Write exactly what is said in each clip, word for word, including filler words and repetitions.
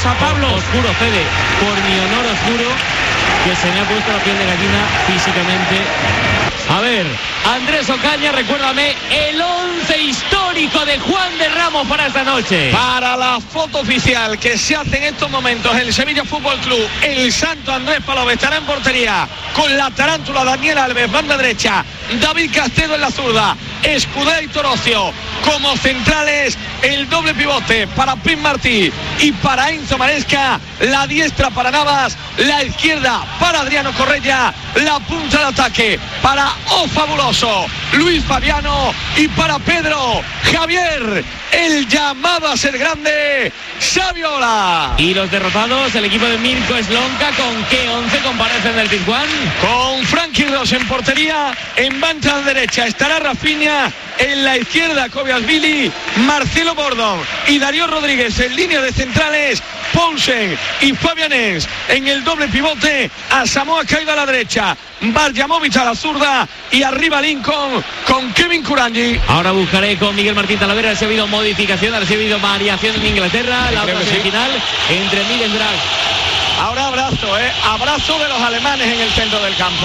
cosa, Pablo. Os juro, Fede, por mi honor os juro que se me ha puesto la piel de gallina físicamente. A ver, Andrés Ocaña, recuérdame el once histórico de Juan de Ramos para esta noche. Para la foto oficial que se hace en estos momentos el Sevilla Fútbol Club, el santo Andrés Palove estará en portería con la tarántula Daniel Alves, banda derecha, David Castedo en la zurda, Escudero y Torocio como centrales, el doble pivote para Pim Martí y para Enzo Maresca, la diestra para Navas, la izquierda para Adriano Correia, la punta de ataque para Oh Fabuloso, Luis Fabiano, y para Pedro Javier, el llamado a ser grande, Saviola. Y los derrotados, el equipo de Mirko Slonka, ¿con qué once comparecen del Pizjuán? Con Frankie Ros en portería, en banda derecha estará Rafinha, en la izquierda Kobiasvili, Marcelo Bordón y Darío Rodríguez en línea de centrales, Poulsen y Fabianés en el doble pivote, a Samoa caído a la derecha, Barjamovic a la zurda y arriba Lincoln con Kevin Kuranyi. Ahora buscaré con Miguel Martín Talavera si ha habido modificación, ha habido variación en Inglaterra, la otra semifinal sí. entre Miguel Drag. Ahora abrazo, eh, abrazo de los alemanes en el centro del campo.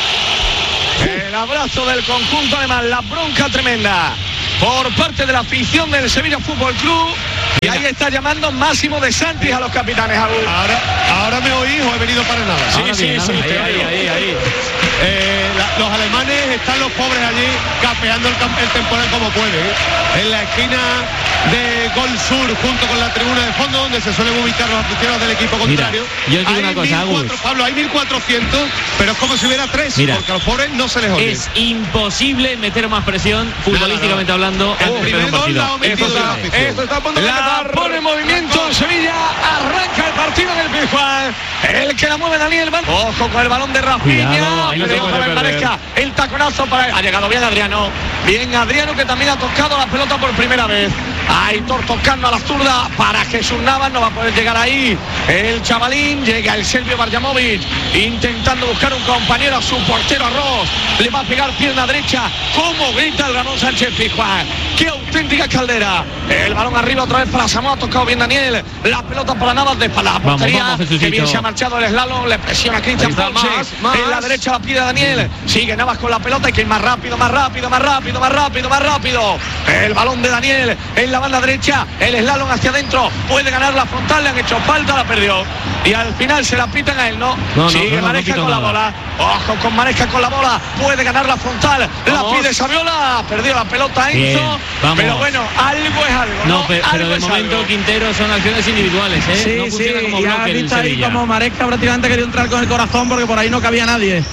El abrazo del conjunto alemán, la bronca tremenda por parte de la afición del Sevilla Fútbol Club. Y ahí está llamando Máximo de Santis a los capitanes. Ahora, ahora me oís o he venido para nada. Sí, ahora sí, bien, sí. Ahí, ahí, ahí, ahí. Eh, la, los alemanes están los pobres allí capeando el, el temporal como pueden, ¿eh? En la esquina de Gol Sur, junto con la tribuna de fondo, donde se suelen ubicar los aficionados del equipo contrario. Mira, yo digo una cosa, Agus. Pablo, hay mil cuatrocientos, pero es como si hubiera tres, Mira, porque a los pobres no se les oye. Es imposible meter más presión, futbolísticamente no, no. hablando, el primer gol la ha omitido la afición. Esto está a punto de la pone en movimiento en Sevilla, arranca el partido en el Pizjuán, el que la mueve Daniel Van. Ojo con el balón de Rafinha, el taconazo para... Ha llegado bien Adriano, bien Adriano, que también ha tocado la pelota por primera vez. Aitor tocando a la zurda para Jesús Navas, no va a poder llegar ahí el chavalín, llega el serbio Barjamovic intentando buscar un compañero a su portero Arroz, le va a pegar pierna derecha, como grita el Ramón Sánchez Pizjuán, qué auténtica caldera, el balón arriba otra vez para Samoa, ha tocado bien Daniel, la pelota para Navas de para la portería, vamos, vamos, que bien se ha marchado el slalom, le presiona a Cristian Poulsen, en la derecha la pide Daniel, sigue Navas con la pelota, hay que ir más rápido, más rápido, más rápido, más rápido, más rápido, el balón de Daniel en la banda derecha, el slalom hacia adentro, puede ganar la frontal, le han hecho falta, la perdió y al final se la pitan a él, ¿no? no sigue no, no, Maresca no con nada. La bola, ojo con Maresca con la bola, puede ganar la frontal, vamos. La pide Saviola, perdió la pelota Enzo, pero bueno, algo es algo, ¿no? no pero, algo pero de momento algo. Son acciones individuales, ¿eh? Sí, no funciona sí, como y bloque has visto el ahí Sevilla. como Maresca prácticamente quería entrar con el corazón porque por ahí no cabía nadie.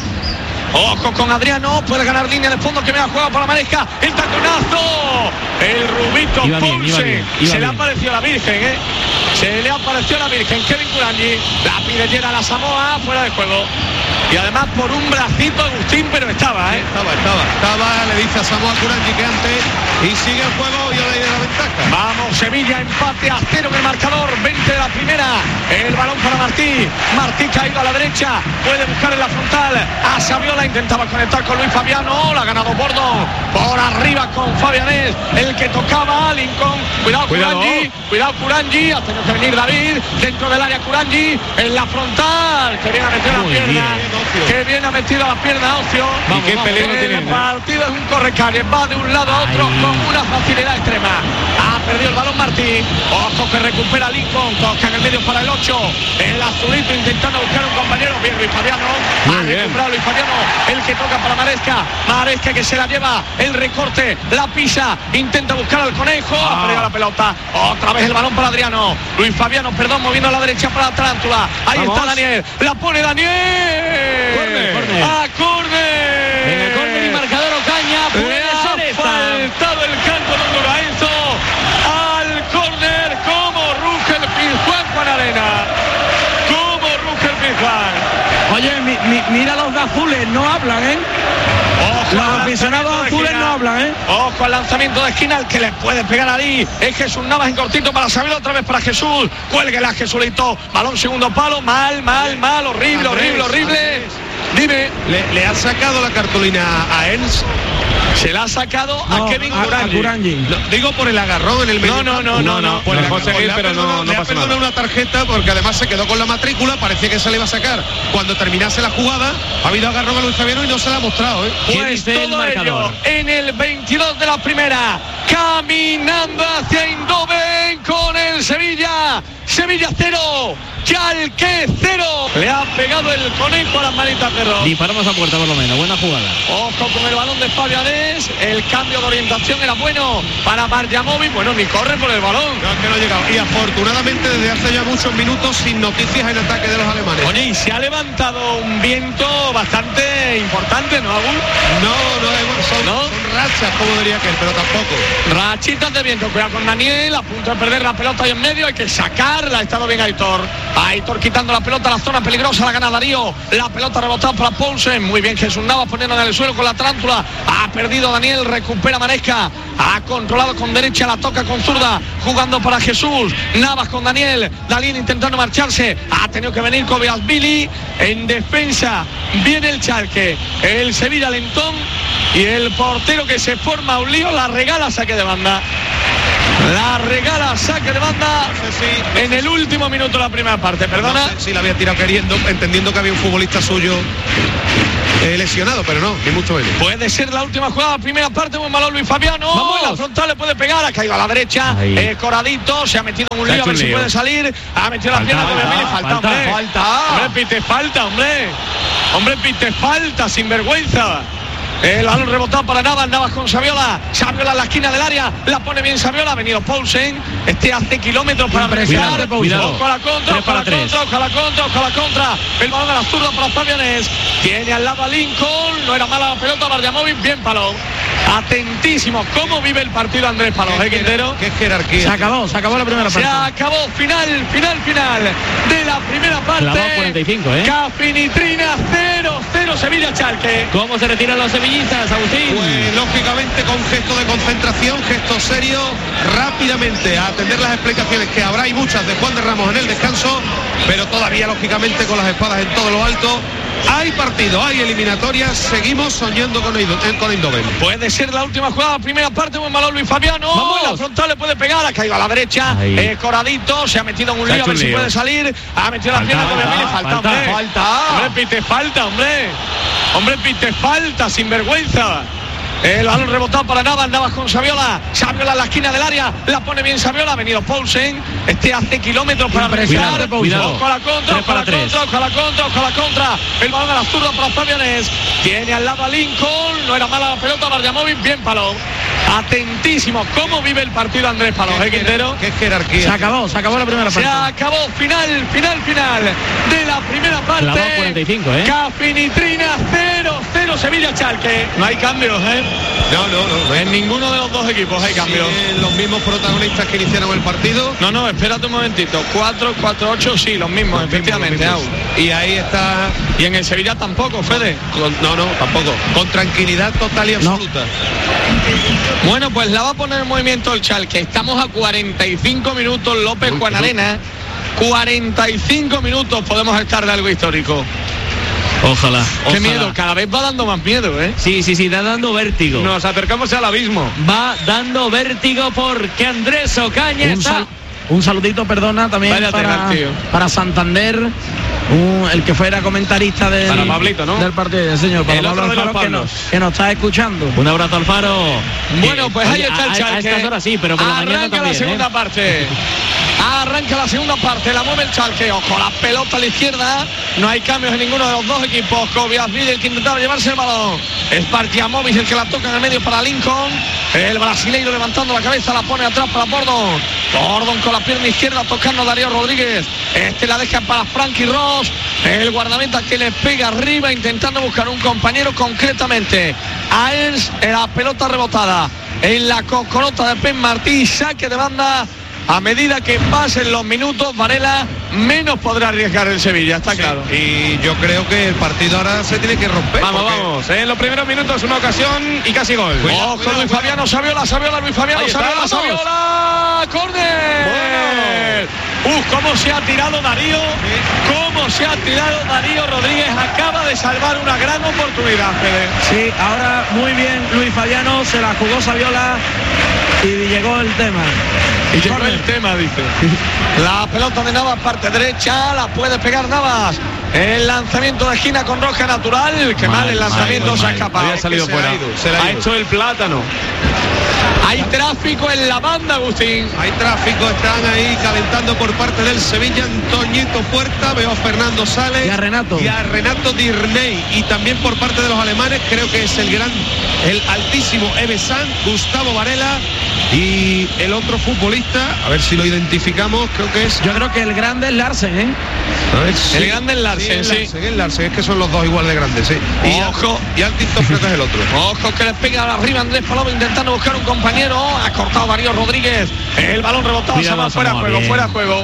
Ojo con Adriano, puede ganar línea de fondo, que me ha jugado para Maresca, el taconazo, el Rubito Poulsen, se bien. Le ha aparecido la Virgen, ¿eh? Se le ha aparecido la Virgen, Kevin Kuranyi, la pide llena la Samoa, fuera de juego. Y además por un bracito Agustín, pero estaba, ¿eh? Estaba, estaba, estaba, le dice a Samoa Kuranyi que antes, y sigue el juego y ahora hay de la ventaja. Vamos, Sevilla, empate a cero en el marcador, veinte de la primera, el balón para Martí, Martí caído a la derecha, puede buscar en la frontal, a Saviola, intentaba conectar con Luis Fabiano, la ha ganado Bordón, por arriba con Fabianés, el que tocaba a Lincoln, cuidado, cuidado Kuranyi, cuidado Kuranyi, ha tenido que venir David, dentro del área Kuranyi, en la frontal, que viene a meter la pierna. Bien. Que bien ha metido la pierna Ocio. Vamos, ¿y qué vamos, peligro tiene? El partido es un correcales, va de un lado a otro Ay. Con una facilidad extrema. Ha perdido el balón Martí. Ojo que recupera Lincoln, toca en el medio para el ocho. El azulito intentando buscar un compañero. Bien Luis Fabiano. Muy ha bien. recuperado Luis Fabiano. El que toca para Maresca. Maresca que se la lleva. El recorte, la pisa. Intenta buscar al conejo. Ah. Ha perdido la pelota. Otra vez el balón para Adriano. Luis Fabiano, perdón, moviendo a la derecha para la Tarántula. Ahí Vamos. Está Daniel. La pone Daniel. Corner, corner. A córner. En el córner y marcador Ocaña. Le ha faltado el canto de Lorenzo al córner. Como ruge el Pizjuán, Juan Arena. Como ruge el Pizjuán. Oye, mi, mi, mira los de azules, no hablan, ¿eh? Ojo, los aficionados azules no hablan, ¿eh? Ojo al lanzamiento de esquina, el que le puede pegar ahí es Jesús Navas en cortito para Saviola, otra vez para Jesús. Cuélguela Jesulito, balón segundo palo, mal, mal, mal, horrible, Andrés, horrible, horrible. Andrés. Dime. ¿Le, ¿Le ha sacado la cartulina a Ernst? Se la ha sacado No, a Kevin a- a Kuranyi. Kuranyi. No, digo por el agarrón en el medio. No, no, no, no, no. Pues No, le- José pues Gil, le ha pero no- perdonado- no le ha pasa perdonado nada. una tarjeta porque además se quedó con la matrícula, parecía que se le iba a sacar. Cuando terminase la jugada, ha habido agarrón a Luis Fabiano y no se la ha mostrado, ¿eh? ¿Qué Pues dice el todo ello marcador? en el veintidós de la primera, caminando hacia Eindhoven con el Sevilla. Sevilla cero, Schalke cero. Le ha pegado el conejo a las manitas de Ross. Disparamos a puerta por lo menos, buena jugada. Ojo con el balón de Fabianés. El cambio de orientación era bueno para Marjamovic. Bueno, ni corre por el balón. No, es que no ha llegado. Y afortunadamente desde hace ya muchos minutos sin noticias en ataque de los alemanes. Oye, y se ha levantado un viento bastante importante, ¿no, Agul? No, no, es- son, ¿No? son rachas, como diría aquel, pero tampoco. Rachitas de viento, cuidado con Daniel, a punto de perder la pelota ahí en medio, hay que sacarla, ha estado bien Aitor. Aitor quitando la pelota, la zona peligrosa, la gana Darío, la pelota rebotada para Poulsen, muy bien Jesús Navas poniéndola en el suelo con la tarántula, ha perdido Daniel, recupera Maresca, ha controlado con derecha, la toca con zurda, jugando para Jesús, Navas con Daniel, Daniel intentando marcharse, ha tenido que venir Kobiasvili, en defensa viene el Schalke, el Sevilla lentón y el portero que se forma un lío, la regala saque de banda. La regala saque de banda No sé si- no en sé el último minuto de la primera parte, perdona. No sé si la había tirado queriendo, entendiendo que había un futbolista suyo eh, lesionado, pero no, ni mucho menos. Puede ser la última jugada, primera parte, buen balón Luis Fabiano. ¡Vamos! La frontal le puede pegar, ha caído a la derecha. Ahí. Eh, Coradito se ha metido en un Se ha lío, a hecho ver un si lío. puede salir. Ha metido la Falta, pierna con falta, Emilio. Falta, falta. hombre. Falta. Hombre, pite falta, hombre. Hombre, pite falta, sin vergüenza. El balón rebotado para Navas, Navas con Saviola, Saviola en la esquina del área, la pone bien Saviola, ha venido Poulsen, este hace kilómetros para Impresionante, presionar, Poulsen. ojo a la contra, Tres ojo a para la tres. contra, ojo a la contra, ojo a la contra, el balón a la zurda para Fabianés, tiene al lado a Lincoln, no era mala la pelota, Marjamovic, bien Paló, atentísimo, cómo vive el partido Andrés Paló, ¿eh, Quintero? Qué jerarquía. Se acabó, se acabó la primera Se parte. acabó, final, final, final de la primera parte. Clavado cuarenta y cinco, ¿eh? Cafinitrina cero cero Sevilla Schalke. ¿Cómo se retiran los sevillistas, Agustín? Pues lógicamente con gesto de concentración, gesto serio, rápidamente a atender las explicaciones que habrá y muchas de Juan de Ramos en el descanso, pero todavía lógicamente con las espadas en todo lo alto. Hay partido, hay eliminatorias, seguimos soñando con Eido- con Eindhoven. Puede ser la última jugada, primera parte, buen balón Luis Fabiano. ¡Vamos! La frontal le puede pegar, ha caído a la derecha. Ahí. Eh, Coradito se ha metido en un Se ha lío, a hecho ver un si lío. puede salir. Ha metido la Falta, pierna con falta, Emilio. Falta, falta, hombre. falta. Hombre, pite falta, hombre. Hombre, pite falta, sin vergüenza. El balón rebotado para Navas, Navas con Saviola, Saviola en la esquina del área, la pone bien Saviola, ha venido Poulsen, este hace kilómetros para Impresionante, presionar, Poulsen. ojo a la contra, Tres ojo a para la tres. contra, ojo a la contra, ojo a la contra, el balón a la zurda para Fabianés, tiene al lado a Lincoln, no era mala la pelota, Marjamovic, bien Paló, atentísimo, cómo vive el partido Andrés Paló, ¿eh, Quintero? Qué jerarquía. Se acabó, se acabó la primera Se parte. acabó, final, final, final de la primera parte. Clavado cuarenta y cinco, ¿eh? Cafinitrina cero cero Sevilla Schalke. No hay cambios, ¿eh? No, no, no. no hay- En ninguno de los dos equipos hay cambios. Siguen los mismos protagonistas que iniciaron el partido. No, no, espérate un momentito. cuatro, cuatro, ocho, sí, los mismos, Los efectivamente. mismos, los mismos. Y ahí está. Y en el Sevilla tampoco, Fede. con- no, no, tampoco. Con tranquilidad total y absoluta. Bueno, pues la va a poner en movimiento el Schalke. Estamos a cuarenta y cinco minutos, López Juan Arena. cuarenta y cinco minutos podemos estar de algo histórico. Ojalá. Qué ojalá. miedo, cada vez va dando más miedo, ¿eh? Sí, sí, sí, está dando vértigo. Nos acercamos al abismo. Va dando vértigo porque Andrés Ocaña Un, está... sal- un saludito, perdona, también Vaya para, tela, tío. para Santander, un- el que fuera comentarista del, Para Pablito, ¿no? del partido, sí, señor, para El Pablo otro de los Alfaro, que Pablos. nos, que nos está escuchando. Un abrazo al Faro. Bueno, Eh, pues ahí oye, está el a- Schalke. A estas horas sí, pero por la mañana Arranca también, la segunda ¿eh? parte. Arranca la segunda parte, la mueve el Schalke. Ojo, la pelota a la izquierda. No hay cambios en ninguno de los dos equipos. Kobiasvili el que intentaba llevarse el balón. Es Marjamovic el que la toca en el medio para Lincoln. El brasileiro levantando la cabeza, la pone atrás para Bordon. Bordon con la pierna izquierda tocando a Darío Rodríguez. Este la deja para Frankie Ross. El guardameta que le pega arriba intentando buscar un compañero concretamente. A él la pelota rebotada en la cocorota de Pep Martí. Saque de banda. A medida que pasen los minutos, Varela menos podrá arriesgar el Sevilla, está Sí, claro. Y yo creo que el partido ahora se tiene que romper. Vamos, porque- vamos. En los primeros minutos una ocasión y casi gol. Cuidado, Ojo, cuidado, Luis cuidado. Fabiano, Saviola, Saviola, Luis Fabiano, Ahí está, Saviola, vamos. Saviola, córner. Uf, cómo se ha tirado Darío, cómo se ha tirado Darío Rodríguez, acaba de salvar una gran oportunidad, Fede. Sí, ahora muy bien Luis Fabiano, se la jugó Saviola y llegó el tema. Y llegó el tema, dice. La pelota de Navas, parte derecha, la puede pegar Navas. El lanzamiento de esquina con roja natural. Qué mal, mal el lanzamiento, mal, se ha escapado. Había salido se fuera. Ha, ido, se ha, ha hecho el plátano. Hay tráfico en la banda, Agustín. Hay tráfico, están ahí calentando por parte del Sevilla. Antoñito Puerta, veo a Fernando Sales y a Renato. Y a Renato Dirney. Y también por parte de los alemanes, creo que es el gran, el altísimo Eve San, Gustavo Varela. Y el otro futbolista, a ver si lo identificamos, creo que es... Yo creo que el grande es Larsen, ¿eh? A ver, sí, el grande es Larsen, sí. El Larsen, el Larsen, es que son los dos igual de grandes, sí. Y ojo. Y Altito creo que es el otro. Ojo que le pega arriba Andrés Palomo intentando buscar un compañero. Ha cortado Darío Rodríguez. El balón rebotado, se va fuera de juego, fuera de juego.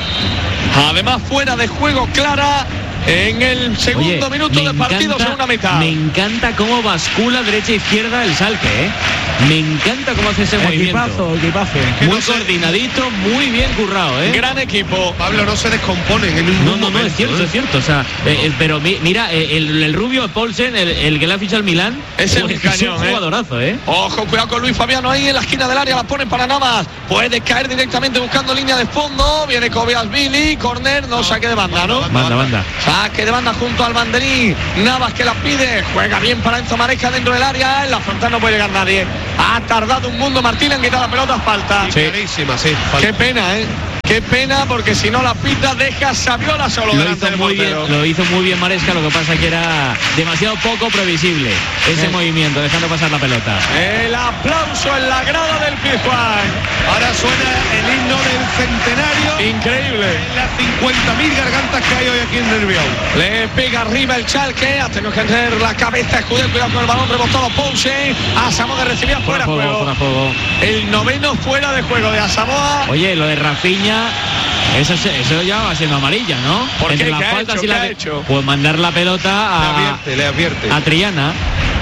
Además, fuera de juego clara. En el segundo Oye, minuto de partido, encanta, segunda mitad. Me encanta cómo bascula derecha e izquierda el Schalke, ¿eh? Me encanta cómo hace ese el movimiento. Equipazo, equipazo. Muy no coordinadito, se... muy bien currado, ¿eh? Gran equipo. Pablo, no se descomponen en ningún No, no, momento, no, es cierto, ¿eh? es cierto. O sea, eh, eh, pero mi, mira, el, el rubio Paulsen, el, el que le ha fichado al Milán, es el cañón, un jugadorazo, ¿eh? Ojo, cuidado con Luis Fabiano ahí en la esquina del área, la pone para Navas. Puede caer directamente buscando línea de fondo. Viene Kobias Billy, corner, no, saque de banda, ¿no? Banda, banda. Saque de banda junto al banderín. Navas que la pide, juega bien para Enzo Maresca dentro del área. En la frontal no puede llegar nadie. Ha tardado un mundo Martín en quitar la pelota, falta. Sí, clarísima, sí. Falta. Qué pena, ¿eh? Qué pena, porque si no la pita deja Saviola solo lo delante hizo muy bien, Lo hizo muy bien Maresca, lo que pasa que era demasiado poco previsible ese eh. movimiento, dejando pasar la pelota. El aplauso en la grada del Pizjuán. Ahora suena el himno del centenario. Increíble. En las cincuenta mil gargantas que hay hoy aquí en Nervión. Le pega arriba el Schalke, ha tenido que tener la cabeza Escudero, cuidado con el balón rebotado Ponce. Asamoah recibía fuera, fuera, juego, fuera juego. El noveno fuera de juego de Asamoah. Oye, lo de Rafinha, eso, eso ya va siendo amarilla, ¿no? ¿Por Entre qué? las ¿Qué faltas hecho? y la ¿Qué de... ha hecho? Pues mandar la pelota a, le advierte, le advierte. a Triana.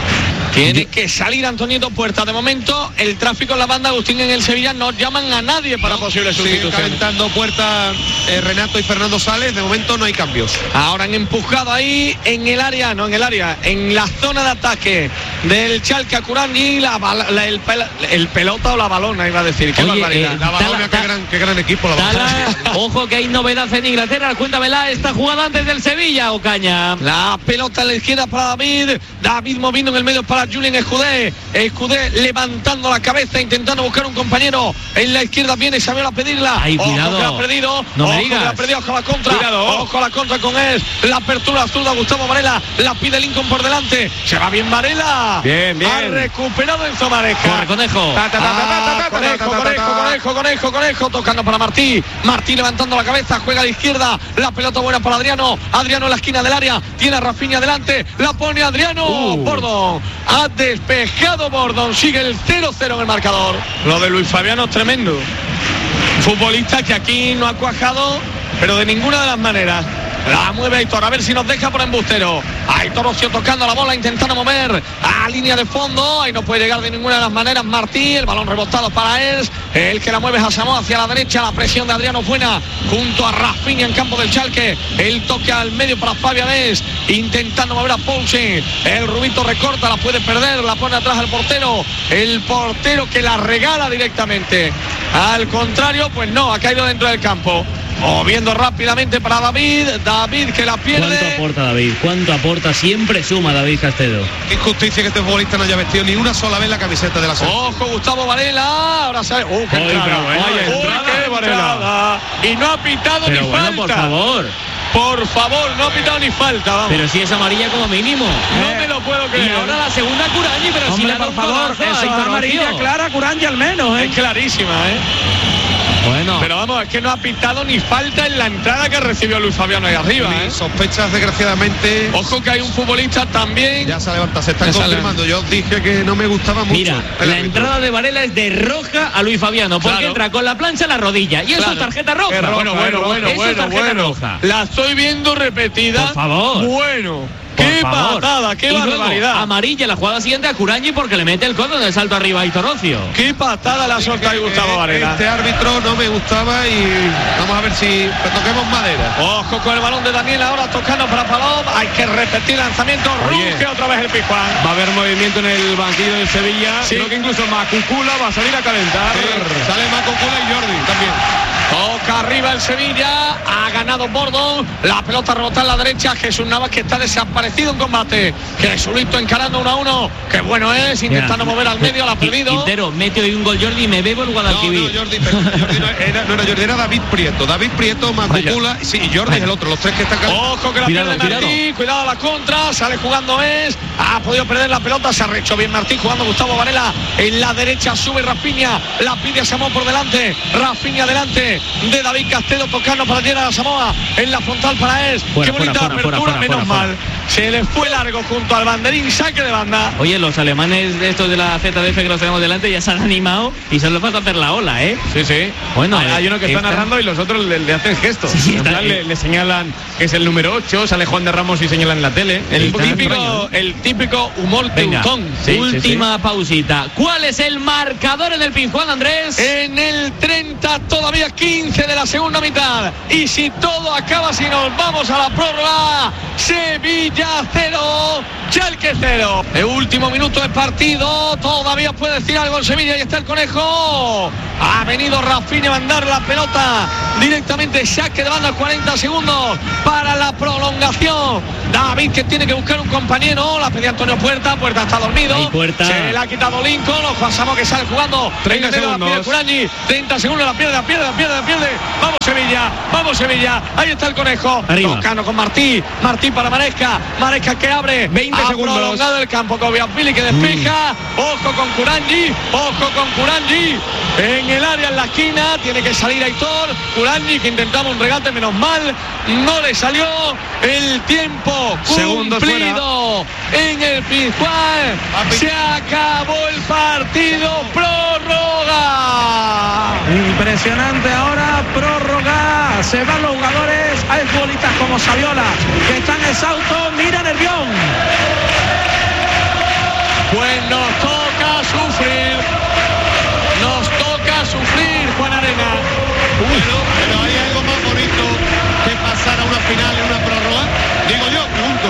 Tiene que salir Antoñito Puerta. De momento, el tráfico en la banda, Agustín, en el Sevilla no llaman a nadie para no, posibles sustituciones. Siguen calentando Puerta eh, Renato y Fernando Sales. De momento no hay cambios. Ahora han empujado ahí en el área, no en el área, en la zona de ataque del Schalke a Curangi, la, la, el, pel, el pelota o la balona, iba a decir. Qué Oye, barbaridad. Eh, la balona, tala, qué, ta, gran, qué gran equipo la balona. Ojo que hay novedad en Inglaterra. Cuéntamela, esta jugada antes del Sevilla, Ocaña. La pelota a la izquierda para David. David moviendo en el medio para Julien Escudé. Escudé levantando la cabeza, intentando buscar un compañero. En la izquierda viene Saviola a pedirla. Ay, cuidado. Ojo que la ha perdido. No Ojo me digas. que la ha perdido con la contra. Cuidado. Ojo a la contra con él. La apertura azul de Gustavo Varela. La pide Lincoln por delante. Se va bien Varela. Bien, bien. Ha recuperado Enzo Maresca. Corre, Conejo. Ta, ta, ta, ta, ta, ta, conejo, conejo, conejo, conejo, conejo. Tocando para Martí. Martí levantando la cabeza. Juega a la izquierda. La pelota buena para Adriano. Adriano en la esquina del área. Tiene a Rafinha adelante. La pone Adriano. Uh. Bordón. Ha despejado Bordón. Sigue el cero cero en el marcador. Lo de Luis Fabiano es tremendo. Futbolista que aquí no ha cuajado, pero de ninguna de las maneras. La mueve Aitor, a ver si nos deja por embustero. Aitor Ocio tocando la bola, intentando mover a línea de fondo. Ahí no puede llegar de ninguna de las maneras Martí. El balón rebotado para él. El que la mueve es Asamoah hacia la derecha. La presión de Adriano Fuena junto a Rafinha en campo del Schalke. El toque al medio para Fabián Vez, intentando mover a Ponce. El Rubito recorta, la puede perder. La pone atrás al portero. El portero que la regala directamente. Al contrario, pues no, ha caído dentro del campo. Moviendo rápidamente para David. David que la pierde. ¿Cuánto aporta David? ¿Cuánto aporta? Siempre suma David Castedo. Qué injusticia que este futbolista no haya vestido ni una sola vez la camiseta de la selección. Ojo, Gustavo Varela. Ahora sale. ¡Oh, qué entrada! ¡Oh, qué entrada! Y no ha pitado Pero ni bueno, falta. por favor. Por favor, no ha pitado ni falta, vamos. Pero si es amarilla como mínimo. No eh. me lo puedo creer. Y ahora la segunda Curangi, pero Hombre, si la por favor, eso es amarilla clara, Curangi al menos, ¿eh? Es clarísima, ¿eh? Bueno. Pero vamos, es que no ha pitado ni falta en la entrada que recibió Luis Fabiano ahí arriba, ¿eh? Sospechas, desgraciadamente. Ojo que hay un futbolista también. Ya se levanta, se están confirmando. Yo dije que no me gustaba mucho. Mira, la árbitro. entrada de Varela es de roja a Luis Fabiano, porque claro. entra con la plancha en la rodilla. Y eso claro. es tarjeta roja. roja bueno, bueno, bueno, eso bueno, es tarjeta bueno. roja. La estoy viendo repetida. Por favor. Bueno. ¡Qué patada, qué y barbaridad! Luego, amarilla la jugada siguiente a Curangi porque le mete el codo de salto arriba a Aitor Ocio. ¡Qué patada la solta y Gustavo Varela! Este árbitro no me gustaba y vamos a ver si toquemos madera. Ojo con el balón de Daniel ahora tocando para Palop. Hay que repetir lanzamiento. Oye, ruge otra vez el Pizjuán. Va a haber movimiento en el banquillo del Sevilla. Sí. Creo que incluso Macucula va a salir a calentar. Sí, sale Macucula y Jordi también. Toca arriba el Sevilla, ha ganado Bordón, la pelota rebota en la derecha, Jesús Navas que está desaparecido en combate, Jesulito encarando uno a uno, que bueno es, intentando Mira, mover al medio, la ha perdido. Quintero, mete hoy un gol Jordi y me bebo el No, Guadalquivir. no, Jordi, Jordi no, era, no era Jordi, era David Prieto. David Prieto, Macucula, sí, y Jordi es el otro, los tres que están calentando. Ojo que la Cuidado, pierde Martí, cuidado. cuidado a la contra, sale jugando es, ha podido perder la pelota, se ha recho bien Martí, jugando Gustavo Varela en la derecha, sube Rafinha, la pide a Samón por delante, Rafinha delante de David Castedo, tocando para llegar a Samoa, en la frontal para Es, Fuera, qué bonita fuera, fuera, apertura, fuera, menos fuera, mal, se le fue largo junto al banderín, saque de banda. Oye, los alemanes de estos de la Z D F que los tenemos delante ya se han animado y solo les falta hacer la ola, ¿eh? Sí, sí. Bueno, hay, hay uno que está esta- narrando y los otros le, le hacen gestos. Sí, sí, En está- plan, le, le señalan que es el número ocho, sale Juan de Ramos y señalan en la tele. El Está típico, extraño, el típico humor Venga, teutón. Sí, última pausita. ¿Cuál es el marcador en el Pizjuán, Andrés? En el treinta, todavía quince de la segunda mitad. Y si todo acaba, si nos vamos a la prórroga, Sevilla cero, Schalke cero. El último minuto de partido, todavía puede decir algo en Sevilla. Y está el Conejo. Ha venido Rafinha a mandar la pelota directamente, saque de banda, cuarenta segundos para la prolongación. David que tiene que buscar un compañero, la pedía Antonio Puerta, Puerta está dormido. Ahí, Puerta. Se la ha quitado Lincoln, o Juan Samo que sale jugando. treinta En el medio la pierde segundos. Curangi, treinta segundos, la pierde, la pierde, la pierde, la pierde. Vamos Sevilla, vamos Sevilla. Ahí está el Conejo. Arriba. Tocando con Martí, Martí para Maresca, Maresca que abre. veinte ha segundos. prolongado el campo con Bianfili que despeja. Ojo con Curangi, ojo con Curangi. En el área, en la esquina, tiene que salir Aitor. Curangi que intentaba un regate, menos mal, no le salió el tiempo Segundos cumplido en el Pizjuán. Se acabó el partido, prórroga. Impresionante ahora, prórroga. Se van los jugadores. Hay futbolistas como Saviola que están exhaustos. Mira Nervión. Pues nos toca sufrir. Nos toca sufrir, Juan Arena. Bueno, pero hay algo más bonito que pasar a una final en una prórroga. Digo yo, pregunto.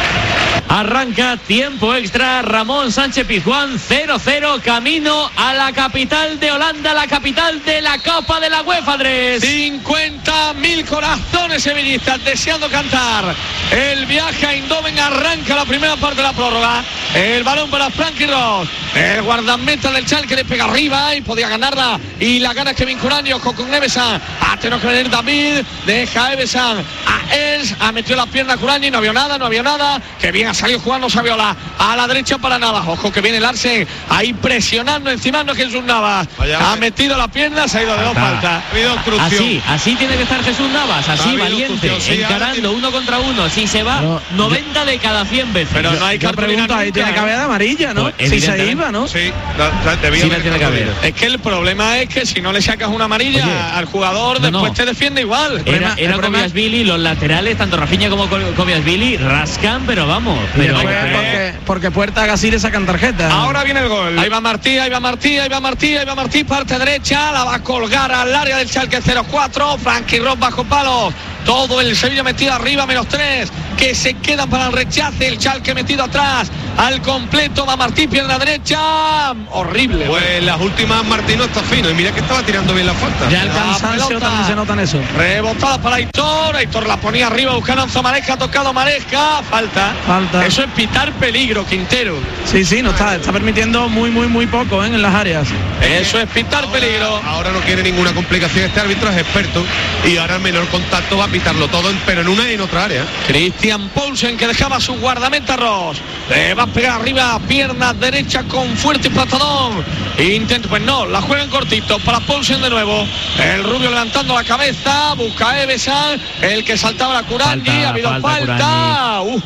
Arranca tiempo extra, Ramón Sánchez Pizjuán cero cero, camino a la capital de Holanda, la capital de la Copa de la UEFA, Andrés. cincuenta mil corazones sevillistas deseando cantar. El viaje a Eindhoven, arranca la primera parte de la prórroga. El balón para Frankie Ross. El guardameta del Schalke le pega arriba y podía ganarla. Y la gana Kevin Curangi, ojo con Evesan. Ha tenido que venir David. Deja a Evesan a Els. Ha metido la pierna a Curangi. No había nada, no había nada. Que bien ha salido jugando Saviola. A la derecha para Navas. Ojo que viene Larsen. Ahí presionando encima no Jesús Navas. Vaya, ha vaya. metido la pierna, se ha ido de dos faltas. Ha habido obstrucción. Así, así tiene que estar Jesús Navas, Ha así habido valiente, obstrucción, sí, ahora encarando tiene- uno contra uno. Si se va, No, noventa de cada cien veces. Pero no hay Yo cartulina pregunto, ahí nunca, tiene que ¿eh? haber de amarilla, ¿no? Pues, Si se evidentemente. iba, ¿no? Sí, la, la, debía Sí la haber tiene que haber. cartulina. Es que el problema es que si no le sacas una amarilla Oye, al jugador, no, después no. te defiende igual. Era, problema- era el problema- Kobiasvili, los laterales, tanto Rafinha como Kobiasvili, rascan, pero vamos. Y Pero, después, pero- porque, porque Puerta Gassi le sacan tarjeta. Ahora viene el gol. Ahí va Martí, ahí va Martí, ahí va Martí, ahí va Martí, parte derecha, la va a colgar al área del Schalke cero cuatro, Frankie Ross bajo palos, todo el Sevilla metido arriba, menos tres, que se quedan para el rechace, el Schalke metido atrás, al completo, va Martí, pierna derecha, horrible. Pues las últimas Martino está fino y mira que estaba tirando bien la falta. Ya el La cansancio pelota. también se nota en eso. Rebotada para Aitor, Aitor la ponía arriba buscando a Enzo Maresca, ha tocado Maresca, falta. Falta. Eso es pitar peligro, Quintero. Sí, sí, no está, está permitiendo muy, muy, muy poco, ¿eh? En las áreas. Eso es pitar Ahora- peligro. Ahora no quiere ninguna complicación, este árbitro es experto y ahora el menor contacto va a pitarlo todo, en- pero en una y en otra área. Christian Poulsen que dejaba su guardameta Ross. Le va a pegar arriba, pierna derecha con fuerte patadón. Intento, pues no, la juega en cortito para Poulsen de nuevo. El rubio levantando la cabeza, busca a Evesan, el que saltaba la Curangi, Falta, ha habido falta, falta. Uf,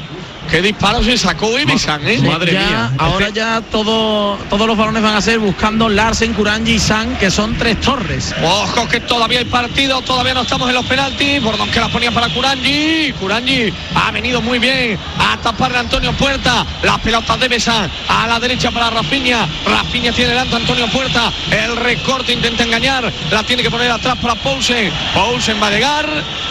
qué disparo se sacó Emesan, ¿eh? Madre ya, mía. Ahora ya todo, todos los balones van a ser buscando Larsen, Kuranyi y San, que son tres torres. Ojo que todavía hay partido, todavía no estamos en los penaltis. Bordón que la ponía para Kuranyi. Kuranyi ha venido muy bien a taparle a Antonio Puerta. Las pelotas de Emesan a la derecha para Rafinha. Rafinha tiene delante a Antonio Puerta. El recorte intenta engañar. La tiene que poner atrás para Poulsen. Poulsen va a llegar.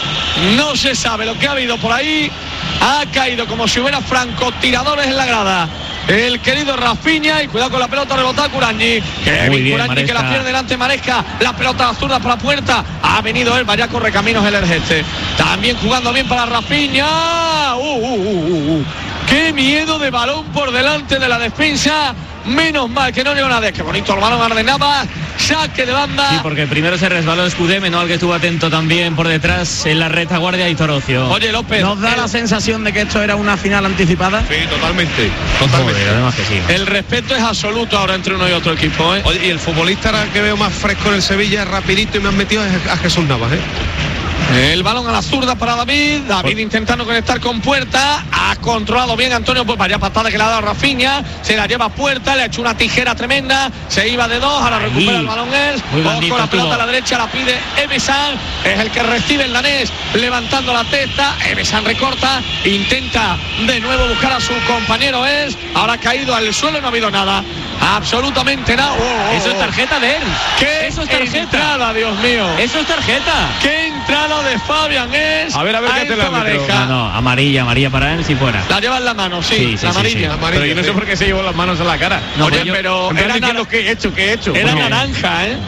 No se sabe lo que ha habido por ahí. Ha caído como si hubiera francotiradores en la grada el querido Rafinha, y cuidado con la pelota, rebota Kuranyi. Kevin Kuranyi que la pierde delante Maresca. La pelota zurda para Puerta. Ha venido él, vaya correcaminos el Ergeste. También jugando bien para Rafinha. Uh, uh, uh, uh. Qué miedo de balón por delante de la defensa. Menos mal que no llegó nadie. Qué bonito el balón Ardenaba. Saque de banda. Sí, porque primero se resbaló Escudé, menos al que estuvo atento también por detrás en la retaguardia y Torocio. Oye, López, ¿nos da el... la sensación de que esto era una final anticipada? Sí, totalmente. Totalmente. Joder, además que sí. El respeto es absoluto ahora entre uno y otro equipo, ¿eh? Oye, y el futbolista ahora que veo más fresco en el Sevilla, rapidito, y me han metido a Jesús Navas, ¿eh? El balón a la zurda para David. David intentando conectar con Puerta. Ha controlado bien Antonio. Pues vaya patada que le ha dado Rafinha. Se la lleva a Puerta. Le ha hecho una tijera tremenda. Se iba de dos. Ahora recupera el balón él. Con la pelota a la derecha la pide Emesan. Es el que recibe el danés. Levantando la testa. Emesan recorta. Intenta de nuevo buscar a su compañero. Es. Ahora ha caído al suelo y no ha habido nada. Absolutamente nada. Oh, oh, Eso es tarjeta de él. ¿Qué Eso es tarjeta? Entrada, Dios mío. Eso es tarjeta. ¿Qué entrada de Fabián es? A ver, a ver qué te la No, no, amarilla, amarilla para él si fuera. La lleva en la mano, sí, Sí, sí, la sí, amarilla. sí. La amarilla. Pero yo no sé por qué se llevó las manos a la cara. No, Oye, pues yo- pero Era era, diciendo nar- que he hecho, que he hecho. era Bueno, naranja, ¿eh?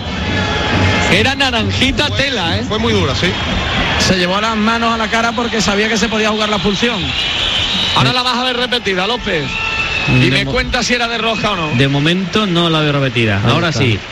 Era naranjita Fue- tela, ¿eh? Fue muy dura, sí. Se llevó las manos a la cara porque sabía que se podía jugar la expulsión. Ahora la vas a ver repetida, López. Y me cuenta si era de roja o no. De momento no la veo repetida. Ahora está. sí.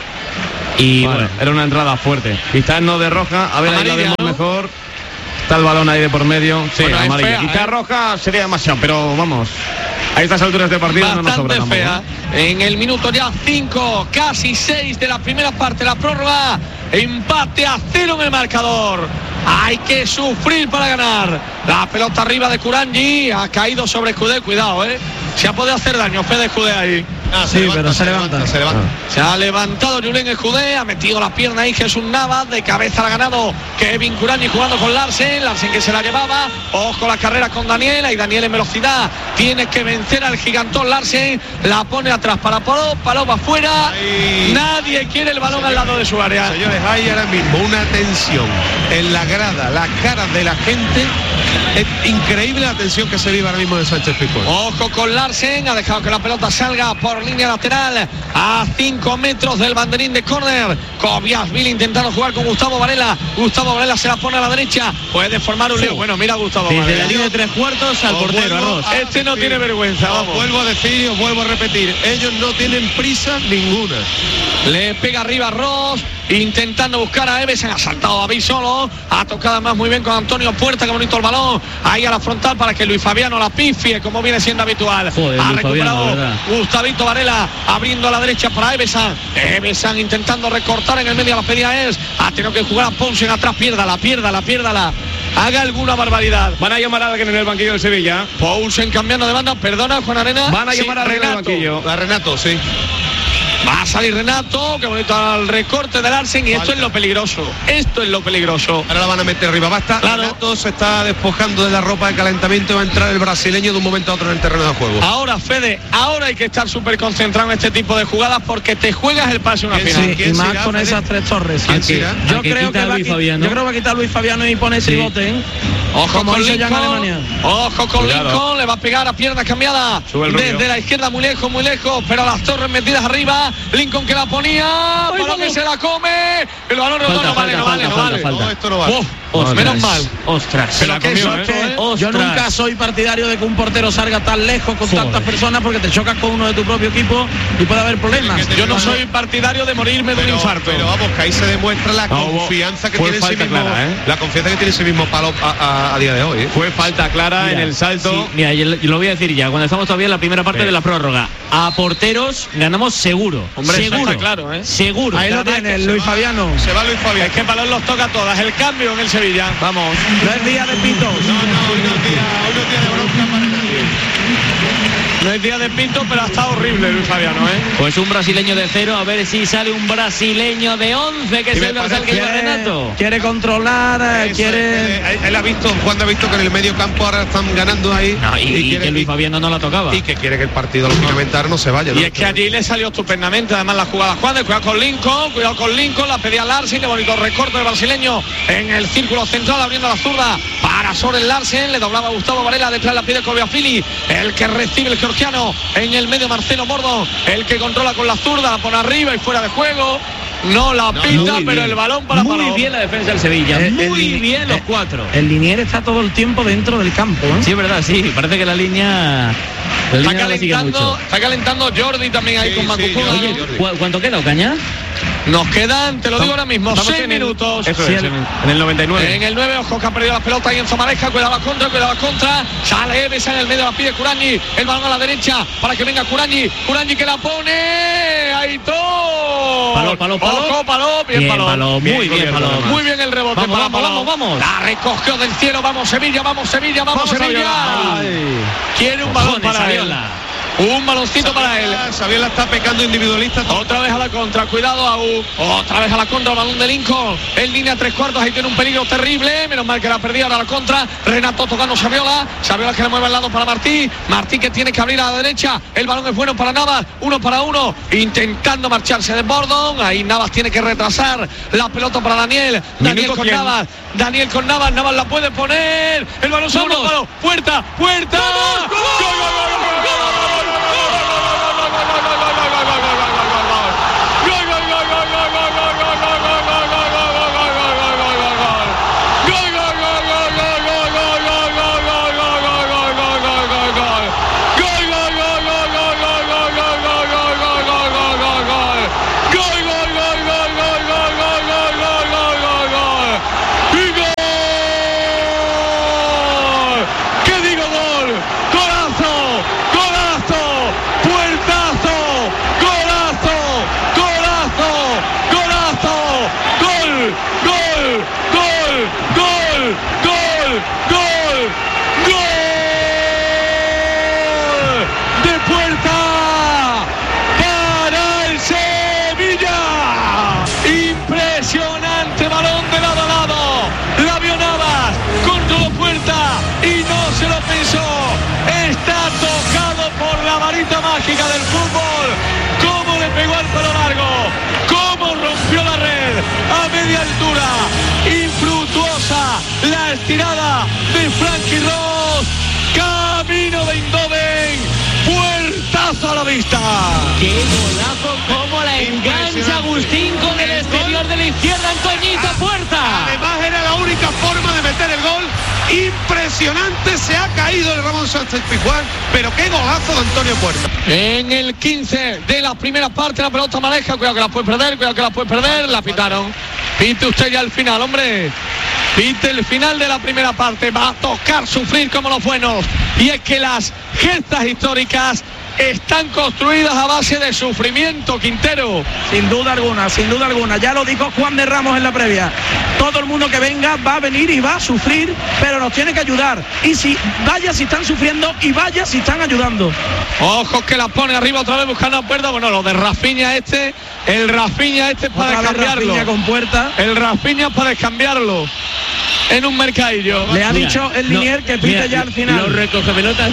Y Bueno, bueno, era una entrada fuerte. Quizás no de roja, a ver, ahí la Amarilla, vemos ¿no? mejor. Está el balón ahí de por medio. Sí, Bueno, es amarilla. fea, Quizás ¿eh? roja sería demasiado, pero vamos. A estas alturas de partido no nos sobra Bastante tampoco, fea. ¿eh? En el minuto ya cinco, casi seis de la primera parte, la prórroga. Empate a cero en el marcador. Hay que sufrir para ganar. La pelota arriba de Kuranyi. Ha caído sobre Escudé. Cuidado, eh. Se ha podido hacer daño Fede Escudé ahí. Ah, Sí, pero se levanta. Se levanta. Se ha levantado Julen Escudé, ha metido la pierna ahí Jesús Navas, de cabeza la ha ganado Kevin Kuranyi jugando con Larsen, Larsen que se la llevaba, ojo la carrera con Daniel, ahí Daniel en velocidad, tiene que vencer al gigantón Larsen, la pone atrás para Palop, Palop afuera, Ahí. nadie quiere el balón al lado de su área. Señores, hay ahora mismo una tensión en la grada, las caras de la gente. Es increíble la tensión que se vive ahora mismo de Sánchez Pizjuán. Ojo con Larsen, ha dejado que la pelota salga por línea lateral a cinco metros del banderín de córner. Kobiasvili intentando jugar con Gustavo Varela. Gustavo Varela se la pone a la derecha. Puede formar un lío. Bueno, mira a Gustavo desde Varela. la línea de tres cuartos al Os portero, vuelvo Arroz. a Este no decir, tiene vergüenza, os vamos. vuelvo a decir y os vuelvo a repetir. Ellos no tienen prisa ninguna. Le pega arriba Ross, intentando buscar a Eves, ha saltado David solo, ha tocado además muy bien con Antonio Puerta, que bonito el balón, ahí a la frontal para que Luis Fabiano la pifie, como viene siendo habitual. Joder, ha Luis recuperado Fabiano, ¿verdad? Gustavito Varela, abriendo a la derecha para Evesan, Evesan intentando recortar en el medio, la pedía es, ha tenido que jugar a Ponce atrás, piérdala, piérdala, piérdala, haga alguna barbaridad. Van a llamar a alguien en el banquillo del Sevilla. Poulsen cambiando de banda, perdona Juan Arena. Van a Sí, llamar a alguien en el Renato. banquillo. La Renato, sí. Va a salir Renato, qué bonito al recorte del Larsen, y esto es lo peligroso, esto es lo peligroso. Ahora la van a meter arriba. Basta. Claro. Renato se está despojando de la ropa de calentamiento y va a entrar el brasileño de un momento a otro en el terreno de juego. Ahora, Fede, ahora hay que estar súper concentrado en este tipo de jugadas porque te juegas el pase a una ¿Quién final. sí? Sí, ¿Quién y más será, con Fede? esas tres torres. ¿Quién Sí. será? Yo Al que creo quita que va a Luis qui- Fabiano. yo creo que va a quitar Luis Fabiano y pone Sí. tribote, ¿eh? Ojo Como con hizo ya en Lincoln, Alemania. ojo con Cuidado. Lincoln, le va a pegar a pierna cambiada Sube el desde Rubio. la izquierda muy lejos, muy lejos, pero las torres metidas arriba, Lincoln que la ponía, balón que se la come, el balón no, Falta, no vale, falta, no vale, no falta, vale. falta. No, esto no vale. Uf, Ostras. menos mal. Ostras. Pero la qué comió, susto, ¿eh? ¿eh? Yo Ostras. nunca soy partidario de que un portero salga tan lejos con Joder. tantas personas porque te chocas con uno de tu propio equipo y puede haber problemas. Yo no soy partidario de morirme de un Pero, infarto. pero vamos, que ahí se demuestra la No, hubo- confianza que fue tiene en sí falta mismo. clara, ¿eh? La confianza que tiene ese mismo palo a, a- a día de hoy. ¿eh? Fue falta clara Mira, en el salto. sí, mira, yo lo yo lo voy a decir ya, cuando estamos todavía en la primera parte Sí. de la prórroga. A porteros ganamos seguro. Hombre, seguro, está claro, ¿eh? Seguro. Ahí lo tiene Luis va, Fabiano. Se va Luis Fabiano. Es que Balón los toca todas. El cambio en el Sevilla. Vamos. No es día de pitos. No, no, hoy no es día, hoy no es día de bronca para nadie. No es día de pinto, pero ha estado horrible Luis Fabiano, ¿eh? Pues un brasileño de cero, a ver si sale un brasileño de once, que es el dorsal que lleva Renato. Quiere controlar, Eso, quiere... Él, él ha visto, Juan ha visto que en el medio campo ahora están ganando ahí. No, y, y y quiere, que Luis Fabiano no la tocaba. Y que quiere que el partido, lógicamente, ahora no se vaya. Y ¿no? es que allí le salió estupendamente, además la jugada Juan, cuidado con Lincoln, cuidado con Lincoln, la pedía Larsen, qué bonito recorte del brasileño en el círculo central, abriendo la zurda para Soren Larsen, le doblaba a Gustavo Varela, detrás la pide Colbiafili, el que recibe el georgiano, en el medio Marcelo Mordo, el que controla con la zurda, la pone arriba y fuera de juego. No la No, pita, pero bien. El balón para Muy Palop. bien la defensa del Sevilla, El- muy el- bien los el- cuatro. El Linier está todo el tiempo dentro del campo, ¿eh? Sí, es verdad, sí, parece que la línea... La Está línea no le sigue calentando, mucho. está calentando Jordi también ahí Sí, con sí, Macucuna. Jordi, Oye, Jordi. ¿cu- ¿cuánto queda, Ocaña? Nos quedan, te lo digo ahora mismo, Estamos seis en el- minutos. Eso Sí, es, el- en el- en el noventa y nueve. En el nueve, ojo que ha perdido la pelota y Enzo Maresca, cuidado la contra, cuidado la contra, sale Eves en el medio, la pide Curañi, el balón a la derecha para que venga Curañi, Curañi que la pone, ahí todo. Palop, Palop, Palop. Ojo, Palop, bien, Bien, Palop. Palop, muy bien, Palop. Muy bien el rebote. Vamos, para vamos, Palop. vamos, vamos. La recogió del cielo, vamos Sevilla, vamos Sevilla, vamos, Vamos, Sevilla. Sevilla. Quiere un balón Cojones, para él. Saviola. Un baloncito para él. Saviola está pecando individualista. Otra vez a la contra, cuidado a U. Otra vez a la contra, el balón de Lincoln. En línea tres cuartos, ahí tiene un peligro terrible. Menos mal que la perdía ahora la contra. Renato tocando Saviola. Saviola que le mueve al lado para Martí. Martí que tiene que abrir a la derecha. El balón es bueno para Navas. Uno para uno. Intentando marcharse de Bordon. Ahí Navas tiene que retrasar la pelota para Daniel. Daniel Minuto con cien. Navas. Daniel con Navas. Navas la puede poner. El balón solo. Vamos. Balón. Puerta. Puerta. ¡Gol, gol, gol, gol, gol, gol! Mágica del fútbol, cómo le pegó al palo largo, cómo rompió la red a media altura, infructuosa la estirada de Frankie Ross, camino de Eindhoven, puertazo a la vista. ¡Qué golazo! ¡Cómo la engancha Agustín con el exterior de la izquierda! ¡Antoñito, puerta! Además era la única forma de meter el gol. Impresionante, se ha caído el Ramón Sánchez Pizjuán, pero qué golazo de Antonio Puerta. En el quince de la primera parte, la pelota maneja, cuidado que la puede perder, cuidado que la puede perder, la pitaron. Pite usted ya el final, hombre. Pite el final de la primera parte, va a tocar sufrir como los buenos. Y es que las gestas históricas están construidas a base de sufrimiento, Quintero. Sin duda alguna, sin duda alguna. Ya lo dijo Juan de Ramos en la previa. Todo el mundo que venga va a venir y va a sufrir, pero nos tiene que ayudar. Y si vaya si están sufriendo y vaya si están ayudando. Ojos que la pone arriba otra vez buscando la puerta. Bueno, lo de Rafinha este, el Rafinha este es para Otra vez descambiarlo. Rafinha con puerta. El Rafinha para descambiarlo en un mercadillo. Le ha Mira, dicho el no, Linier que pite mira, ya al final. Los recoge pelotas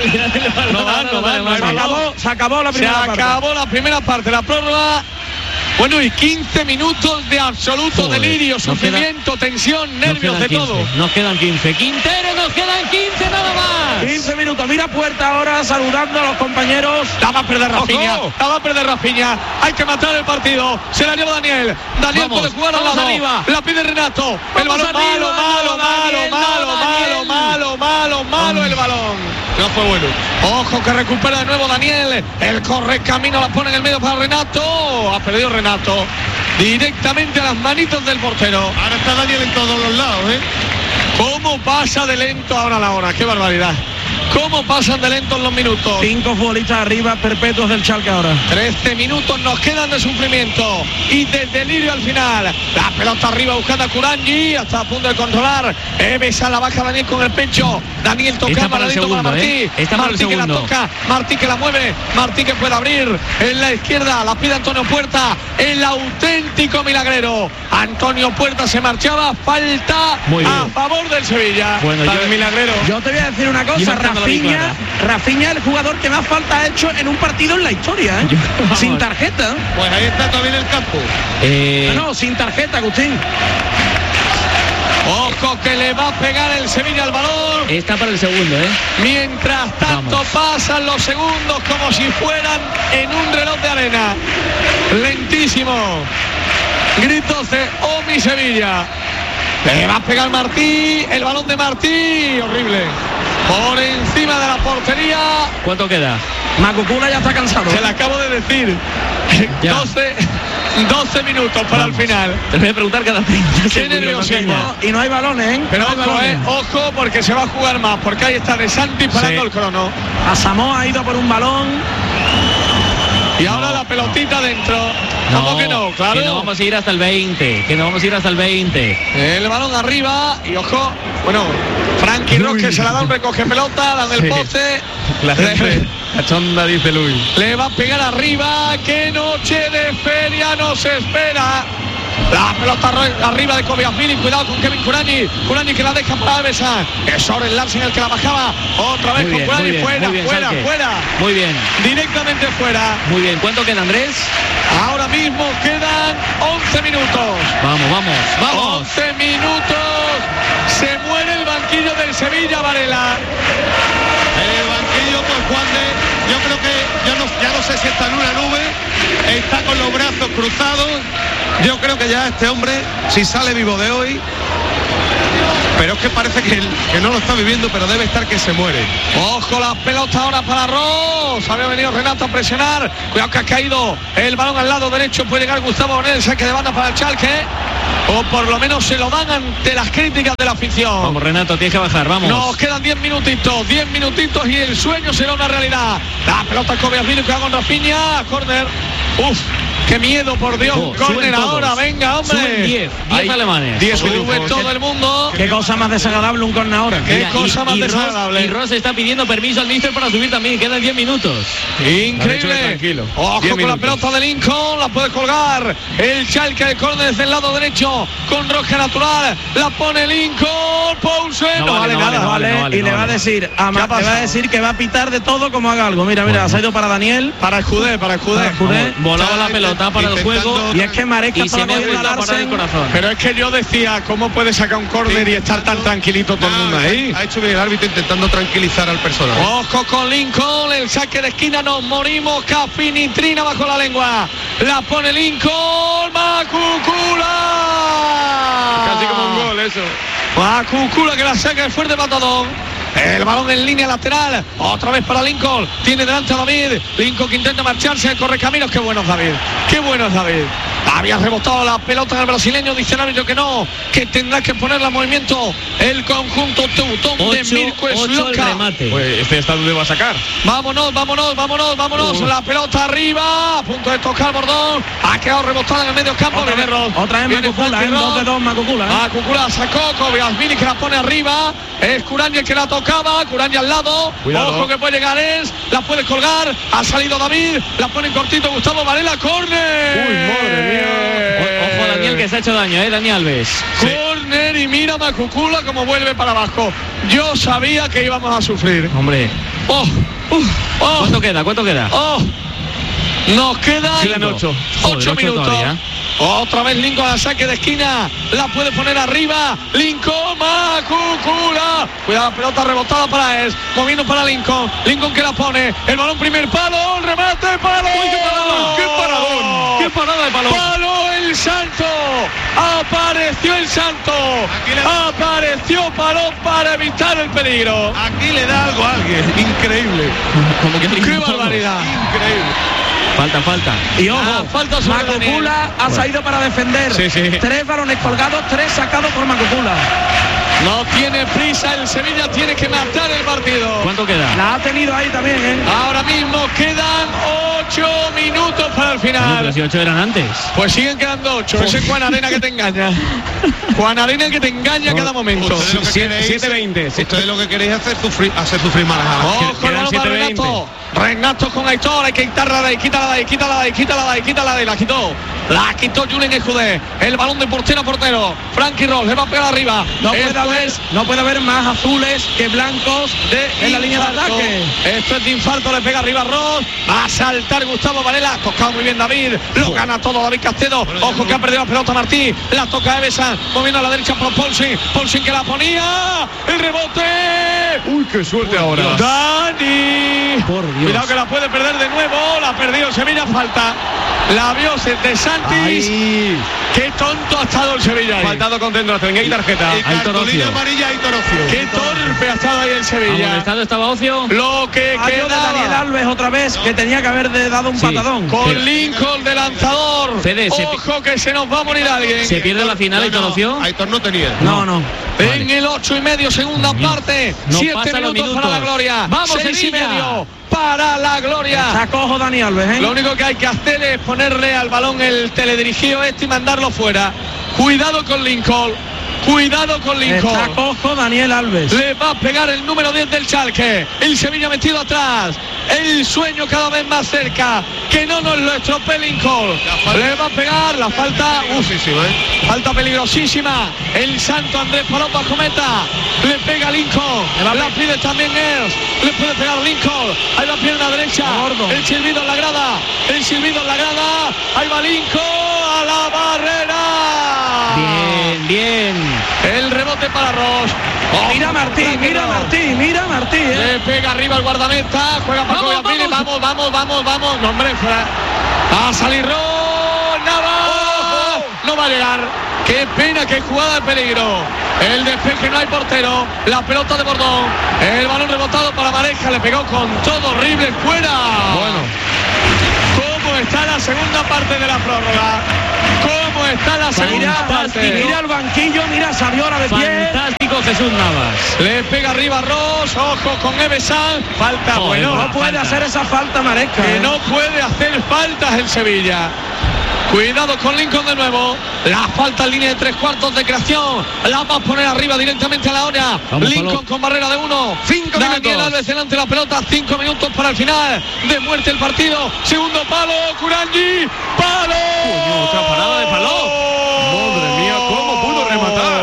No van, no van, no Se van. acabó, se acabó la Se primera parte. acabó la primera parte, la prórroga. Bueno, y quince minutos de absoluto Joder, delirio, nos sufrimiento, tensión, Nos nervios, quedan de quince, todo. Nos quedan quince. Quintero, nos quedan quince nada más. quince minutos. Mira puerta ahora saludando a los compañeros. La va a perder Rafinha, ¡Ojo! la va a perder Rafinha. Hay que matar el partido. Se la lleva Daniel. Daniel Vamos, puede jugar al vamos lado. arriba. La pide Renato. El Vamos balón arriba, malo, malo, no, malo, Daniel, malo, no, malo, Daniel. malo, malo, malo el balón. No fue bueno. Ojo que recupera de nuevo Daniel. El corre camino la pone en el medio para Renato. Ha perdido Renato. Directamente a las manitos del portero. Ahora está Daniel en todos los lados, ¿eh? ¿Cómo pasa de lento ahora la hora? ¡Qué barbaridad! cómo pasan de lentos los minutos. Cinco futbolistas arriba perpetuos del Schalke ahora. trece minutos nos quedan de sufrimiento y de delirio al final. La pelota arriba buscando a Kuranyi, hasta a punto de controlar. Besa la baja Daniel con el pecho. Daniel toca para Martí. ¿eh? Está Martí que la toca, Martí que la mueve, Martí que puede abrir en la izquierda, la pide Antonio Puerta, el auténtico milagrero. Antonio Puerta se marchaba, falta a favor del Sevilla. Bueno, yo, el milagrero. Yo te voy a decir una cosa, Rafinha, Rafinha el jugador que más falta ha hecho en un partido en la historia, ¿eh? Yo, sin tarjeta. Pues ahí está también el campo. Eh... No, no, sin tarjeta, Agustín. Ojo que le va a pegar el Sevilla al balón. Está para el segundo, ¿eh? Mientras tanto Vamos. pasan los segundos como si fueran en un reloj de arena. Lentísimo. Gritos de Omi Sevilla. Le va a pegar Martí. El balón de Martí. Horrible. Por encima de la portería. ¿Cuánto queda? Macucula ya está cansado. Se le acabo de decir. doce, doce minutos para Vamos. el final. Te voy a preguntar cada treinta Qué nerviosismo. Y no hay balones, ¿eh? Pero no ojo, balones. eh, ojo, porque se va a jugar más. Porque ahí está De Santis parando sí. el crono. Asamoah ha ido por un balón. Y ahora no. la pelotita dentro. No, ¿Cómo que no? Claro. Que no vamos a ir hasta el veinte. Que no vamos a ir hasta el veinte. El balón arriba. Y ojo. Bueno, Frankie Roque se la da un recoge pelota. Dan el sí. poste. La gente cachonda, dice Luis. Le va a pegar arriba. ¡Qué noche de feria nos espera! La pelota arriba de Kobiasvili, cuidado con Kevin Kuranyi, Kuranyi que la deja para Besa, es Oren Larsen el que la bajaba, otra vez muy con Kuranyi, fuera, bien, fuera, Salque. fuera, muy bien, directamente fuera, muy bien. ¿Cuánto queda, Andrés? Ahora mismo quedan once minutos, vamos, vamos, vamos, once minutos, se muere el banquillo del Sevilla, Varela. El banquillo, pues Juan de, yo creo que yo no, ya no sé si está en una nube, está con los brazos cruzados. Yo creo que ya este hombre, si sale vivo de hoy, pero es que parece que, él, que no lo está viviendo, pero debe estar que se muere. Ojo las pelotas ahora para Ross. Había venido Renato a presionar. Cuidado que ha caído el balón al lado derecho. Puede llegar Gustavo Bonel, saque de banda para el Schalke. O por lo menos se lo dan ante las críticas de la afición. Vamos, Renato, tienes que bajar, vamos. Nos quedan diez minutitos, diez minutitos y el sueño será una realidad. La pelota Kobiasvili, cuidado con Rafinha. Córner. Uf. ¡Qué miedo, por Dios! Oh, ¡Córner ahora! ¡Venga, hombre! diez, diez alemanes. diez sube todo el mundo. ¡Qué cosa más desagradable un córner ahora! ¡Qué Mira, cosa y, más y desagradable! Ross, y Ross está pidiendo permiso al míster para subir también. Quedan diez minutos. ¡Increíble! Ojo con la pelota de Lincoln. La puede colgar el Schalke de córner desde el lado derecho. Con roja natural. La pone Lincoln. Poulsen. No, no vale, vale nada. No vale, no vale, y no le va vale. a decir a Ma, le va a decir que va a pitar de todo como haga algo. Mira, mira, bueno. ha ido para Daniel. Para Escudé, para Escudé. Volaba la pelota para el juego. Y es que Maresca y se me ha parado el corazón. Pero es que yo decía, ¿cómo puede sacar un córner sí, y estar tan tranquilito todo el mundo ahí? Ha hecho bien el árbitro intentando tranquilizar al personal. Ojo con Lincoln, el saque de esquina, nos morimos, Cafinitrina bajo la lengua. La pone Lincoln, Macucula. Casi como un gol eso. Macucula que la saca de fuerte patadón. El balón en línea lateral, otra vez para Lincoln, tiene delante a David, Lincoln que intenta marcharse, corre caminos, qué bueno es David, qué bueno es David. Había rebotado la pelota en el brasileño, dice el árbitro que no, que tendrá que ponerla en movimiento el conjunto teutón de Mirko Slomka. Pues este está donde va a sacar. Vámonos, vámonos, vámonos, vámonos, uh. la pelota arriba, a punto de tocar Bordón, ha quedado rebotada en el medio campo. Otra, viene vez, otra vez Macucula, ¿eh? dos de dos Macucula. ¿eh? Macucula sacó, Kobiasvili que la pone arriba, es Kuranyi el que la tocaba, Kuranyi al lado, cuidado. Ojo que puede llegar es, la puede colgar, ha salido David, la pone en cortito Gustavo Varela, córner. Uy, madre mía. O, ojo Daniel que se ha hecho daño, eh, Dani Alves. Córner sí. Y mira Macucula como vuelve para abajo. Yo sabía que íbamos a sufrir. Hombre. Oh, uh, oh. ¿Cuánto queda? ¿Cuánto queda? Oh. Nos quedan quedan ocho. ocho minutos. Otra vez Lincoln al saque de esquina. La puede poner arriba. Lincoln, Macucula. Cuidado, la pelota rebotada para Es. Moviendo para Lincoln. Lincoln que la pone. El balón primer palo. El remate, palo. ¡Uy, qué paradón! ¡Qué paradón! ¡Qué parada de balón! ¡Palo el Santo! Apareció el Santo. Apareció balón para evitar el peligro. Aquí le da algo a alguien. Increíble. Como que ¡qué barbaridad! Increíble. Falta, falta. Y ojo, ah, falta Macucula ha salido para defender. Sí, sí. Tres balones colgados, tres sacados por Macucula. No tiene prisa el Sevilla, tiene que matar el partido. ¿Cuánto queda? La ha tenido ahí también, ¿eh? Ahora mismo quedan ocho minutos para el final. Bueno, pero si ocho eran antes. Pues siguen quedando ocho. Ese es Juan Arena que te engaña. Juan Arena que te engaña a cada momento. Ustedes lo que queréis- siete veinte. Ustedes lo que queréis es hacer sufrir, hacer sufrir más a Ojo, Quedan no va siete veinte. Renato. Renato con Aitor, hay que quitarla de ahí, quítala de ahí, quítala de ahí, quítala de ahí, quítala de ahí, la quitó. La quitó Julen Ejudé. El balón de portero a portero. Frankie Ross le va a pegar arriba. No Esto puede haber, es no puede haber más azules que blancos de en la línea de infarto. ataque. Esto es de infarto, le pega arriba Ross. Va a saltar Gustavo Varela. Ha tocado muy bien David. Lo gana todo David Castedo. Ojo que ha perdido la pelota Martí. La toca Evesan. Moviendo a la derecha por Polsin. Polsin que la ponía. El rebote. Uy, qué suerte ahora. Dani. Por Dios. Cuidado que la puede perder de nuevo. La ha perdido Sevilla. Falta. La vio de Santis. Ahí. Qué tonto ha estado el Sevilla ahí. Faltado concentración. Y hay tarjeta. Y cartulina Ocio. amarilla y Torocio. Qué torpe ha estado ahí el Sevilla. Amonestado estaba Ocio. Lo que Fallo de Daniel quedaba. Alves otra vez, que tenía que haber de- dado un Sí. patadón. Con Pero- Lincoln de lanzador. Fede, se pi- Ojo que se nos va a morir alguien. Se pierde la final y No, no, Ocio. Aitor no tenía. No, no. En el ocho y medio, segunda parte. No Siete pasan los minutos, para la minutos. gloria. ¡Vamos, Seis y Sevilla! medio para la gloria. Está cojo Dani Alves, ¿eh? Lo único que hay que hacer es ponerle al balón el teledirigido este y mandarlo fuera. Cuidado con Lincoln. Cuidado con Lincoln. Está cojo Daniel Alves. Le va a pegar el número diez del Schalke. El Sevilla metido atrás. El sueño cada vez más cerca. Que no nos lo estropee Lincoln. Le va a pegar la falta. Uf, Peligrosísima, ¿eh? falta peligrosísima. El santo Andrés Paloma cometa. Le pega Lincoln. La pide también él. Le puede pegar Lincoln. Ahí va pierna derecha. Gordo. El silbido en la grada. El silbido en la grada. Ahí va Lincoln a la barrera. Bien, bien. El rebote para Ross. Oh, Mira Martí, mira Martí, mira Martí, ¿eh? Le pega arriba el guardameta, juega Paco Vamos, Gazmini, vamos. vamos, vamos, vamos, vamos. No, hombre, fuera. Va a salir Ross, Navas. No va a llegar. Qué pena, qué jugada de peligro. El despeje, no hay portero. La pelota de Bordón. El balón rebotado para Maresca, le pegó con todo horrible fuera. Bueno. ¿Cómo está la segunda parte de la prórroga? ¿Cómo está la segunda Fantástico. parte? Mira el banquillo, mira Saviola de pie. Fantástico Jesús Navas. Le pega arriba Ross, ojo con Evesan, falta Joder, bueno, No puede falta. hacer esa falta Maresca. que ¿eh? no puede hacer faltas el Sevilla. Cuidado con Lincoln de nuevo. La falta en línea de tres cuartos de creación. La va a poner arriba directamente a la hora. Vamos, Lincoln Pablo. con barrera de uno. Cinco Daniel minutos. Alves delante de la pelota. Cinco minutos para el final. De muerte el partido. Segundo palo. Kurangi. ¡Palo! Coño, otra parada de Palop. Madre mía, cómo pudo rematar.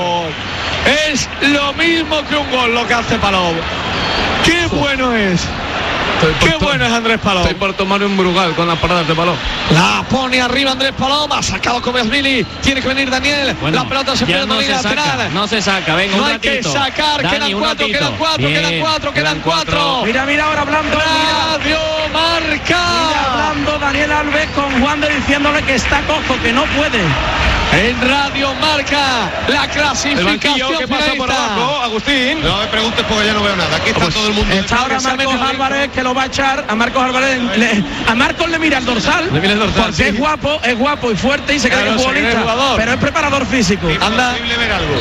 Es lo mismo que un gol lo que hace Palop. ¡Qué bueno es! Estoy ¡Qué por to- bueno es Andrés Palop! Estoy por tomar un Brugal con las paradas de balón. La pone arriba Andrés Paloma, sacado con Besmili, tiene que venir Daniel, Bueno, la pelota se ya pierde no en se línea saca, lateral. no se saca, venga, No un hay que ratito. sacar, Dani, quedan un cuatro, ratito. quedan cuatro, Bien, quedan cuatro, quedan cuatro. Mira, mira ahora hablando. Mira, Radio mira Marca. hablando Daniel Alves con Juan de diciéndole que está cojo, que no puede. En Radio Marca, la El clasificación banquillo que pasa por finalista. abajo, Agustín. No me preguntes porque ya no veo nada. Aquí está todo el mundo. Está ahora se ha Marcos metido Álvarez que lo va a echar. A Marcos Álvarez le- a Marcos le mira el dorsal. Le mira el dorsal, porque sí. es guapo, es guapo y fuerte y se cree Claro, que es se cree futbolista. jugador. Pero es preparador físico. Anda. Imposible ver algo.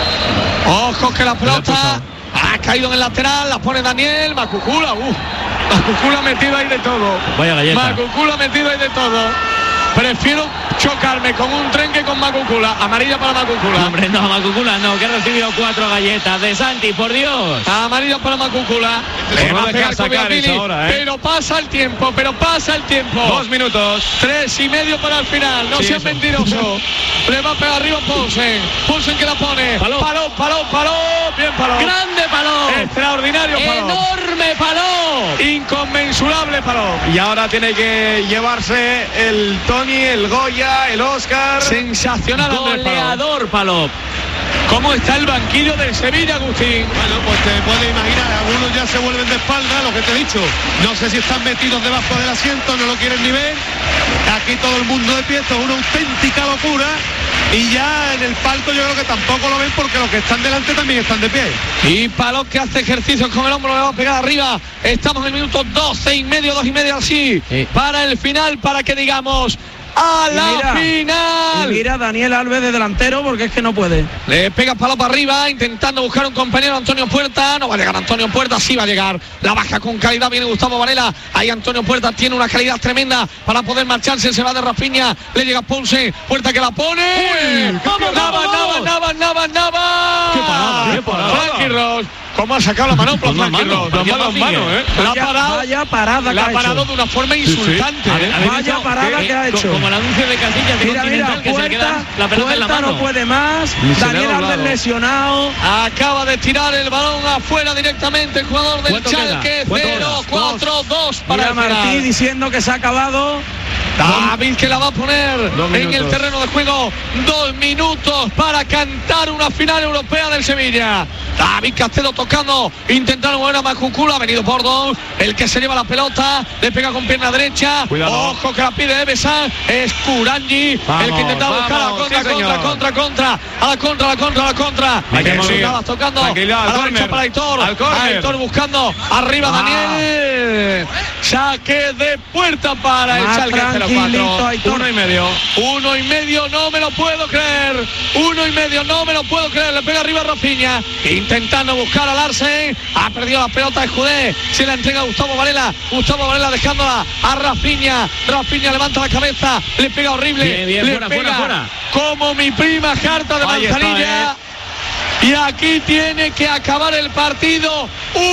Ojo que la pelota ha caído en el lateral, la pone Daniel, Macucula, uh, Macucula metido ahí de todo. Vaya galleta. Macucula metido ahí de todo. Prefiero chocarme con un tren que con Macucula. Amarilla para Macucula. Hombre, no, Macucula no, que ha recibido cuatro galletas de Santi, por Dios. Amarilla para Macucula. Pues Le no va a dejar pegar con sacar Biafini, eso ahora, ¿eh? pero pasa el tiempo, pero pasa el tiempo. Dos minutos. Tres y medio para el final. No Sí, seas eso. mentiroso. Le va a pegar arriba Poulsen. Poulsen que la pone. Paló. Paló, paló, paló. Bien paló. Grande Paló. Extraordinario paló. Enorme Paló. Inconmensurable paló. Y ahora tiene que llevarse el Tony, el Goya, el Oscar. Sensacional Andrés Paló. Goleador Paló. ¿Cómo está el banquillo del Sevilla, Agustín? Bueno, pues te puedes imaginar, algunos ya se vuelven de espalda, lo que te he dicho. No sé si están metidos debajo del asiento, no lo quieren ni ver. Aquí todo el mundo de pie, esto es una auténtica locura. Y ya en el palco yo creo que tampoco lo ven porque los que están delante también están de pie. Y Paló que hace ejercicios con el hombro, le va a pegar arriba. Estamos en el minuto doce y medio, dos y medio así. Sí. Para el final, para que digamos a la mira, final. Y mira Daniel Alves de delantero porque es que no puede. Le pega palo para arriba, intentando buscar un compañero Antonio Puerta. No va a llegar Antonio Puerta, sí va a llegar. La baja con calidad, viene Gustavo Varela. Ahí Antonio Puerta tiene una calidad tremenda para poder marcharse. Se va de Rafinha, le llega Ponce. Puerta que la pone. Uy, vamos, Navas, vamos, Navas, Navas, Navas. Qué parada, qué parada. Frankie Ross. ¿Cómo ha sacado la mano? Con las Frankie manos, Ross. parecía Las manos, Mafigue. ¿eh? La ha Vaya, parado. vaya parada La que ha ha parado hecho. de una forma Sí, sí. insultante. A ver, ¿eh? ¿habéis Vaya visto parada que ha hecho. Como el anuncio de Casillas de Mira, mira, Continental, que se le queda Puerta, la pelota en la Puerta mano. no puede más. Ni se le ha Daniel Alves doblado. lesionado. Acaba de tirar el balón afuera directamente el jugador del ¿Cuánto Schalke. queda? ¿Cuánto cero queda? cuatro dos para Mira el Martí final. diciendo que se ha acabado. David que la va a poner Dos en el minutos. terreno de juego. Dos minutos para cantar una final europea del Sevilla. David Castelo tocando, intentando mover a Macucula. Ha venido por dos. El que se lleva la pelota, le pega con pierna derecha. Cuidado. Ojo que la pide Ebesan. Es Kurangi, Vamos, el que intentaba buscar a la vamos, contra, sí, contra, señor. contra, contra. A la contra, a la contra, a la contra. Hay que mover. Estabas tocando. Tranquilidad, al a la derecha córner. para Aitor. Al córner. Aitor buscando. Arriba Ah. Daniel. Saque de puerta para el Más Schalke cero tranquilito, cuatro. Aitor. Uno y medio. Uno y medio, no me lo puedo creer. Uno y medio, no me lo puedo creer. Le pega arriba a Rafinha, intentando buscar a Larsen. Ha perdido la pelota Escudé. Se la entrega a Gustavo Varela. Gustavo Varela dejándola a Rafinha. Rafinha levanta la cabeza. Le pega horrible. Bien, bien, le fuera, pega fuera, como mi prima Jarta de Ahí está, Manzanilla. eh. Y aquí tiene que acabar el partido.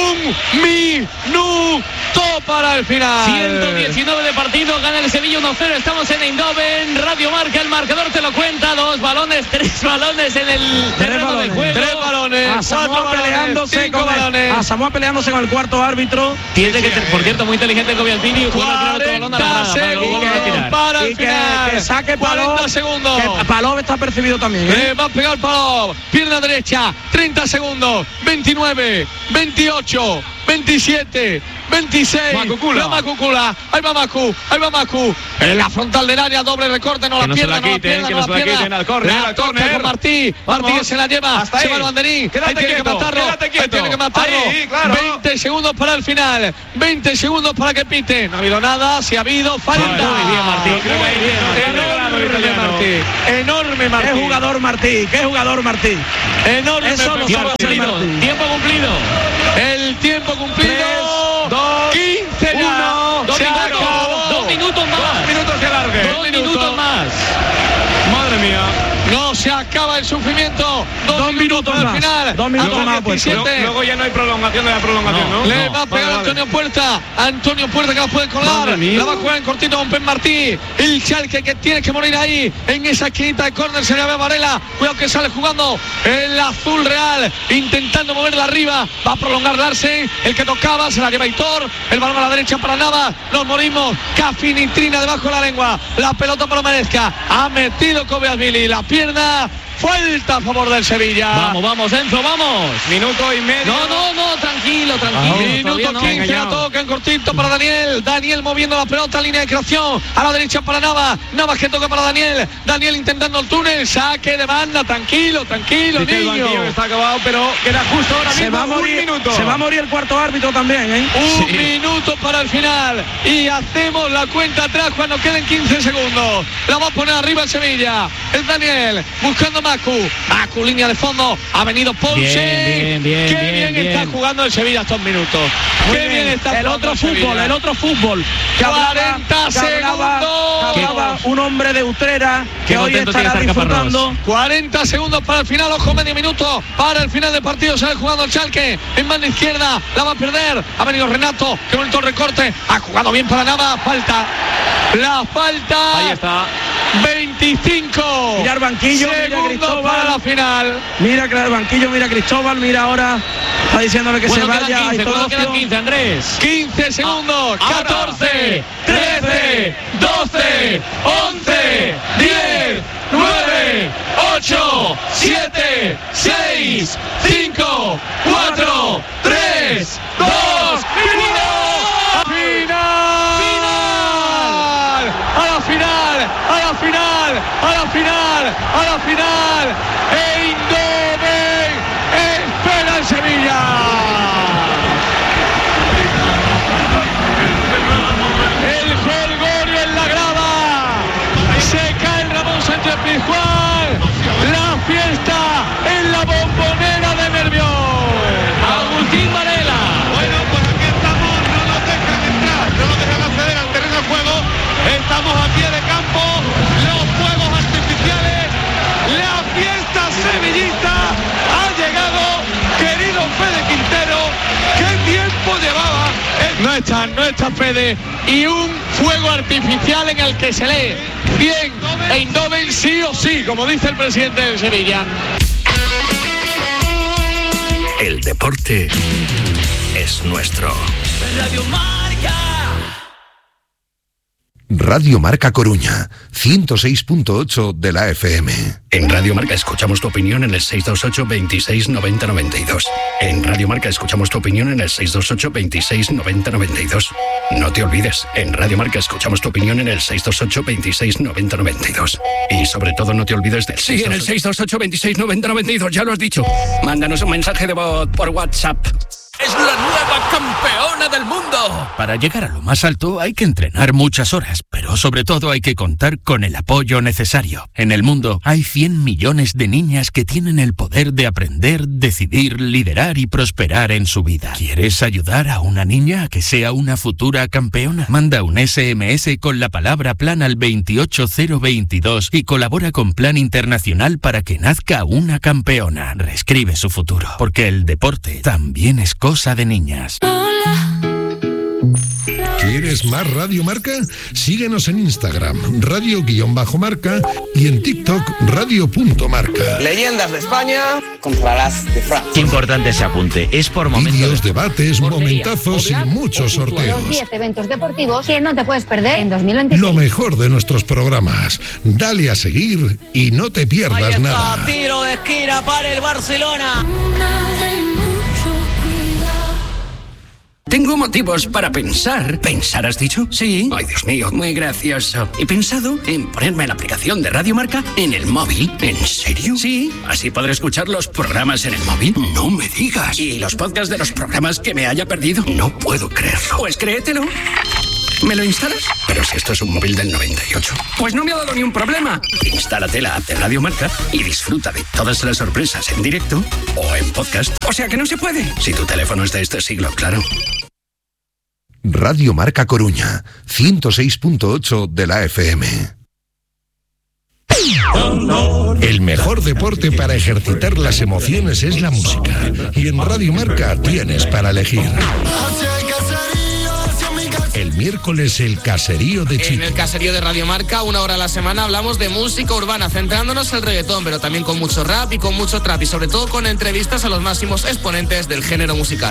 Un minuto para el final. ciento diecinueve de partido, gana el Sevilla uno cero. Estamos en Eindhoven. Radio Marca, el marcador te lo cuenta. Dos balones, tres balones en el terreno balones. de juego. Tres balones, A cuatro Samoa balones, peleándose cinco con el, balones. a Samoa peleándose con el cuarto árbitro. Tiene que ser, por cierto, muy inteligente Cobiantini. cuarenta segundos para para el Y que, final. que saque Palov. cuarenta segundos. Que Palov está percibido también, ¿eh? Le va a pegar Palov. Pierna derecha. treinta segundos. veintinueve. veintiocho. veintisiete. veintiséis. Macucula. La Macucula. Ahí va Macu. Ahí va Macu. En la frontal del área. Doble recorte. No Que la no se pierda. la No la quiten, pierda. que No no la se la pierda. quiten. Al córner, La al toca córner. con Martí. Martí Vamos. que se la lleva. Hasta Se ahí. va el banderín. Quédate Ahí tiene que quieto, matarlo. quédate Ahí quieto. tiene que matarlo. Ahí, claro. veinte segundos para el final. veinte segundos para que pite. No ha habido nada. Si ha habido, falta. Muy bien, Martí. Yo creo que ahí bien, está regalado el Enorme italiano. Martí. Enorme Martí. Qué jugador Martí, qué jugador Martí. Enorme Eso lo Martí. Tiempo sabe cumplido. Martí. Tiempo cumplido. El tiempo cumplido. Tres, dos, quince ya. uno. Dos Se minutos. acabó. Dos minutos más. Minutos que largue. Dos minutos más. Madre mía. No se acaba el sufrimiento. Dos, Dos minutos minutos al más. final. Dos minutos A más, pues. Luego, diecisiete. luego ya no hay prolongación de la prolongación, ¿no? No, Le No. va a pegar Vale, vale. Antonio Puerta. Antonio Puerta que la puede colar. Madre mía. La va a jugar en cortito con Pen Martí. El Schalke que tiene que morir ahí. En esa esquinita de córner se le ve a Varela. Cuidado que sale jugando el azul real. Intentando moverla arriba. Va a prolongar Larsen. El que tocaba se la lleva Aitor. El balón a la derecha para Navas. Nos morimos. Café nitrina debajo de la lengua. La pelota para Merezca. Ha metido Kobeasvili. La pierna. Falta a favor del Sevilla. Vamos, vamos, Enzo, vamos. Minuto y medio. No, no, no, tranquilo, tranquilo. Minuto todavía no. quince, la engañado. toca en cortito para Daniel. Daniel moviendo la pelota, línea de creación. A la derecha para Navas. Navas que toca para Daniel. Daniel intentando el túnel. Saque de banda. Tranquilo, tranquilo, Dice el niño. banquillo que está acabado, pero queda justo ahora Se mismo va a morir, un minuto. se va a morir el cuarto árbitro también, ¿eh? Un Sí. minuto para el final. Y hacemos la cuenta atrás cuando queden quince segundos. La va a poner arriba el Sevilla. El Daniel buscando Macu. Macu, línea de fondo. Ha venido Ponce. Bien, bien, bien, Qué bien, bien, está bien. jugando el Sevilla estos minutos. Muy Qué bien, está el jugando otro el fútbol, Sevilla. el otro fútbol. Que hablaba, cuarenta que hablaba- segundos. que hablaba un hombre de Utrera que Qué hoy contento tiene estará que estar Caparrós. disfrutando. cuarenta segundos para el final, ojo, medio minuto para el final del partido. Sale jugando el Schalke en banda izquierda, la va a perder. Ha venido Renato, qué bonito recorte. Ha jugado bien para Navas, falta. La falta. Ahí está. veinticinco. Mira el banquillo, mira segundos Cristóbal. para la final. Mira que el banquillo, mira Cristóbal, mira ahora. Está diciéndole que ¿Cuándo se quedan vaya. quince? Aitor ¿Cuándo quedan Ocio. quince, Andrés? quince segundos, Ahora. catorce, trece, doce, once, diez, nueve, ocho, siete, seis, cinco, cuatro, tres, dos, ¡final! ¡Final! ¡Final! ¡A la final! ¡A la final! ¡A la final! ¡A la final! ¡Eindhoven espera el Sevilla! El Gregorio en la grada. Pizjuán, la fiesta en la Bombonera de Nervión. Agustín Varela. Bueno, pues aquí estamos, no nos dejan entrar, no nos dejan acceder al terreno de juego. Estamos a pie de campo, los fuegos artificiales, la fiesta sevillista ha llegado, querido Fede Quintero. ¿Qué tiempo llevaba? No está, no está Fede, y un fuego artificial en el que se lee bien e Eindhoven sí o sí, como dice el presidente del Sevilla. El deporte es nuestro. Radio Marca. Radio Marca Coruña, ciento seis punto ocho de la F M. En Radio Marca escuchamos tu opinión en el seis dos ocho, veintiséis, noventa, noventa y dos. En Radio Marca escuchamos tu opinión en el seis dos ocho, veintiséis, noventa, noventa y dos. No te olvides, en Radio Marca escuchamos tu opinión en el seis dos ocho, veintiséis, noventa, noventa y dos. Y sobre todo no te olvides del Sí, en el seis dos ocho, veintiséis, noventa, noventa y dos, ya lo has dicho. Mándanos un mensaje de voz por WhatsApp. ¡Es la nueva campeona del mundo! Para llegar a lo más alto hay que entrenar muchas horas, pero sobre todo hay que contar con el apoyo necesario. En el mundo hay cien millones de niñas que tienen el poder de aprender, decidir, liderar y prosperar en su vida. ¿Quieres ayudar a una niña a que sea una futura campeona? Manda un ese eme ese con la palabra plan al veintiocho cero veintidós y colabora con Plan Internacional para que nazca una campeona. Reescribe su futuro, porque el deporte también es cosa de niñas. ¿Quieres más Radio Marca? Síguenos en Instagram, radio-marca y en TikTok, radio.marca. Leyendas de España contra las de Francia. Qué importante ese apunte. Es por momentos. Vídeos, debates, momentazos y muchos sorteos. diez eventos deportivos que no te puedes perder en dos mil veintiséis. Lo mejor de nuestros programas. Dale a seguir y no te pierdas nada. Tiro de esquina para el Barcelona. Tengo motivos para pensar. ¿Pensar has dicho? Sí. Ay, Dios mío, muy gracioso. He pensado en ponerme la aplicación de Radio Marca en el móvil. ¿En serio? Sí. Así podré escuchar los programas en el móvil. No me digas. Y los podcasts de los programas que me haya perdido. No puedo creerlo. Pues créetelo. ¿Me lo instalas? Pero si esto es un móvil del noventa y ocho. Pues no me ha dado ni un problema. Instálate la app de Radio Marca y disfruta de todas las sorpresas en directo o en podcast. O sea que no se puede. Si tu teléfono es de este siglo, claro. Radio Marca Coruña, ciento seis punto ocho de la F M. El mejor deporte para ejercitar las emociones es la música. Y en Radio Marca tienes para elegir. El miércoles el caserío de Chico. En el caserío de Radio Marca, una hora a la semana, hablamos de música urbana, centrándonos en el reggaetón, pero también con mucho rap y con mucho trap, y sobre todo con entrevistas a los máximos exponentes del género musical.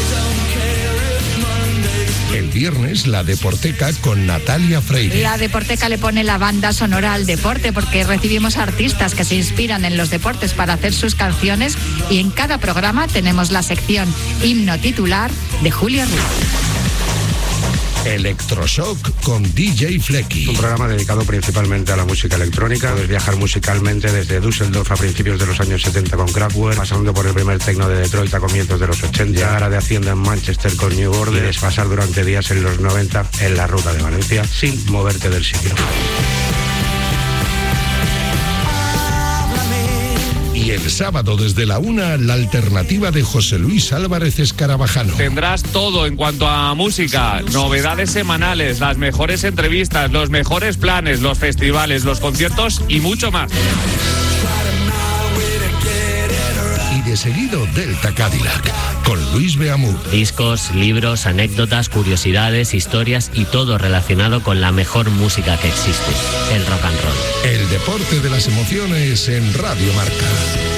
El viernes la Deporteca con Natalia Freire. La Deporteca le pone la banda sonora al deporte porque recibimos artistas que se inspiran en los deportes para hacer sus canciones, y en cada programa tenemos la sección himno titular de Julio Ruiz. Electroshock con D J Flecky. Un programa dedicado principalmente a la música electrónica. Puedes viajar musicalmente desde Düsseldorf a principios de los años setenta con Kraftwerk, pasando por el primer techno de Detroit a comienzos de los ochenta, llegar a de Hacienda en Manchester con New Order y desfasar durante días en los noventa en la ruta de Valencia sin moverte del sitio. Y el sábado desde la una, la alternativa de José Luis Álvarez Escarabajano. Tendrás todo en cuanto a música, novedades semanales, las mejores entrevistas, los mejores planes, los festivales, los conciertos y mucho más. Y de seguido Delta Cadillac, con Luis Beamur. Discos, libros, anécdotas, curiosidades, historias y todo relacionado con la mejor música que existe, el rock and roll. El deporte de las emociones en Radio Marca.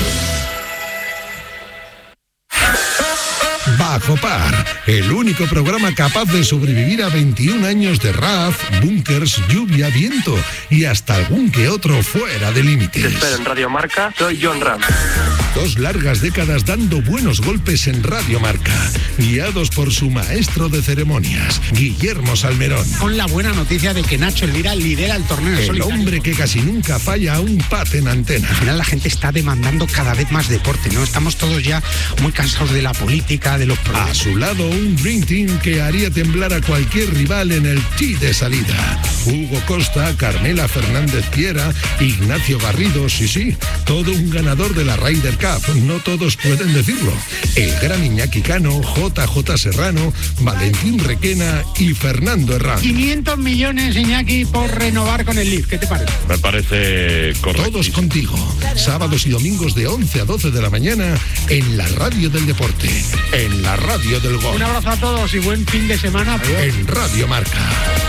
Bajo Par, el único programa capaz de sobrevivir a veintiún años de rap, bunkers, lluvia, viento y hasta algún que otro fuera de límites. Te espero en Radio Marca, soy John Ram. Dos largas décadas dando buenos golpes en Radio Marca, guiados por su maestro de ceremonias, Guillermo Salmerón. Con la buena noticia de que Nacho Elvira lidera el torneo en El solitario. hombre que casi nunca falla a un pate en antena. Al final la gente está demandando cada vez más deporte, ¿no? Estamos todos ya muy cansados de la política, de los problemas. A su lado, un Dream Team que haría temblar a cualquier rival en el tee de salida. Hugo Costa, Carmela Fernández Piera, Ignacio Garrido, sí, sí, todo un ganador de la Ryder Cup. No todos pueden decirlo. El gran Iñaki Cano, J J Serrano, Valentín Requena y Fernando Herrán. quinientos millones, Iñaki, por renovar con el Leaf. ¿Qué te parece? Me parece correcto. Todos contigo. Sábados y domingos de once a doce de la mañana en la radio del deporte, en la radio del gol. Un abrazo a todos y buen fin de semana. En Radio Marca.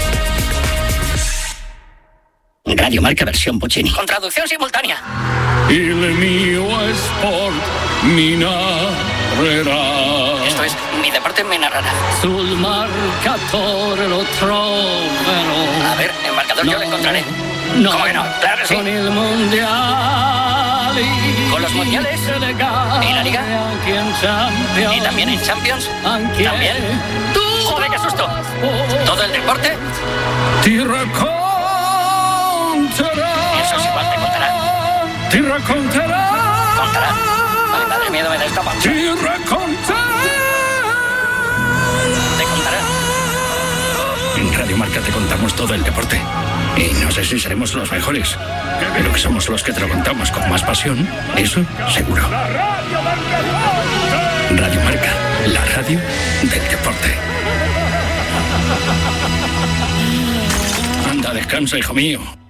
Radio Marca versión Puccini. Con traducción simultánea. Il mio sport mi narrerà. Esto es Mi deporte me narrará. Sul marcatore lo troverò. A ver, el marcador no, yo lo encontraré. No, ¿Cómo que no? Claro que sí. Con el mundial. Con los mundiales. Y la liga. Y también en Champions. También. ¡Joder, qué susto! Todo el deporte. Ti racconterà. Eso es igual, te contará. Ti racconterà. Contará. Ay, madre mía, me da esta pancha. Ti racconterà. Te contará. En Radio Marca te contamos todo el deporte. Y no sé si seremos los mejores, pero que somos los que te lo contamos con más pasión, eso seguro. Radio Marca, la radio del deporte. Anda, descansa, hijo mío.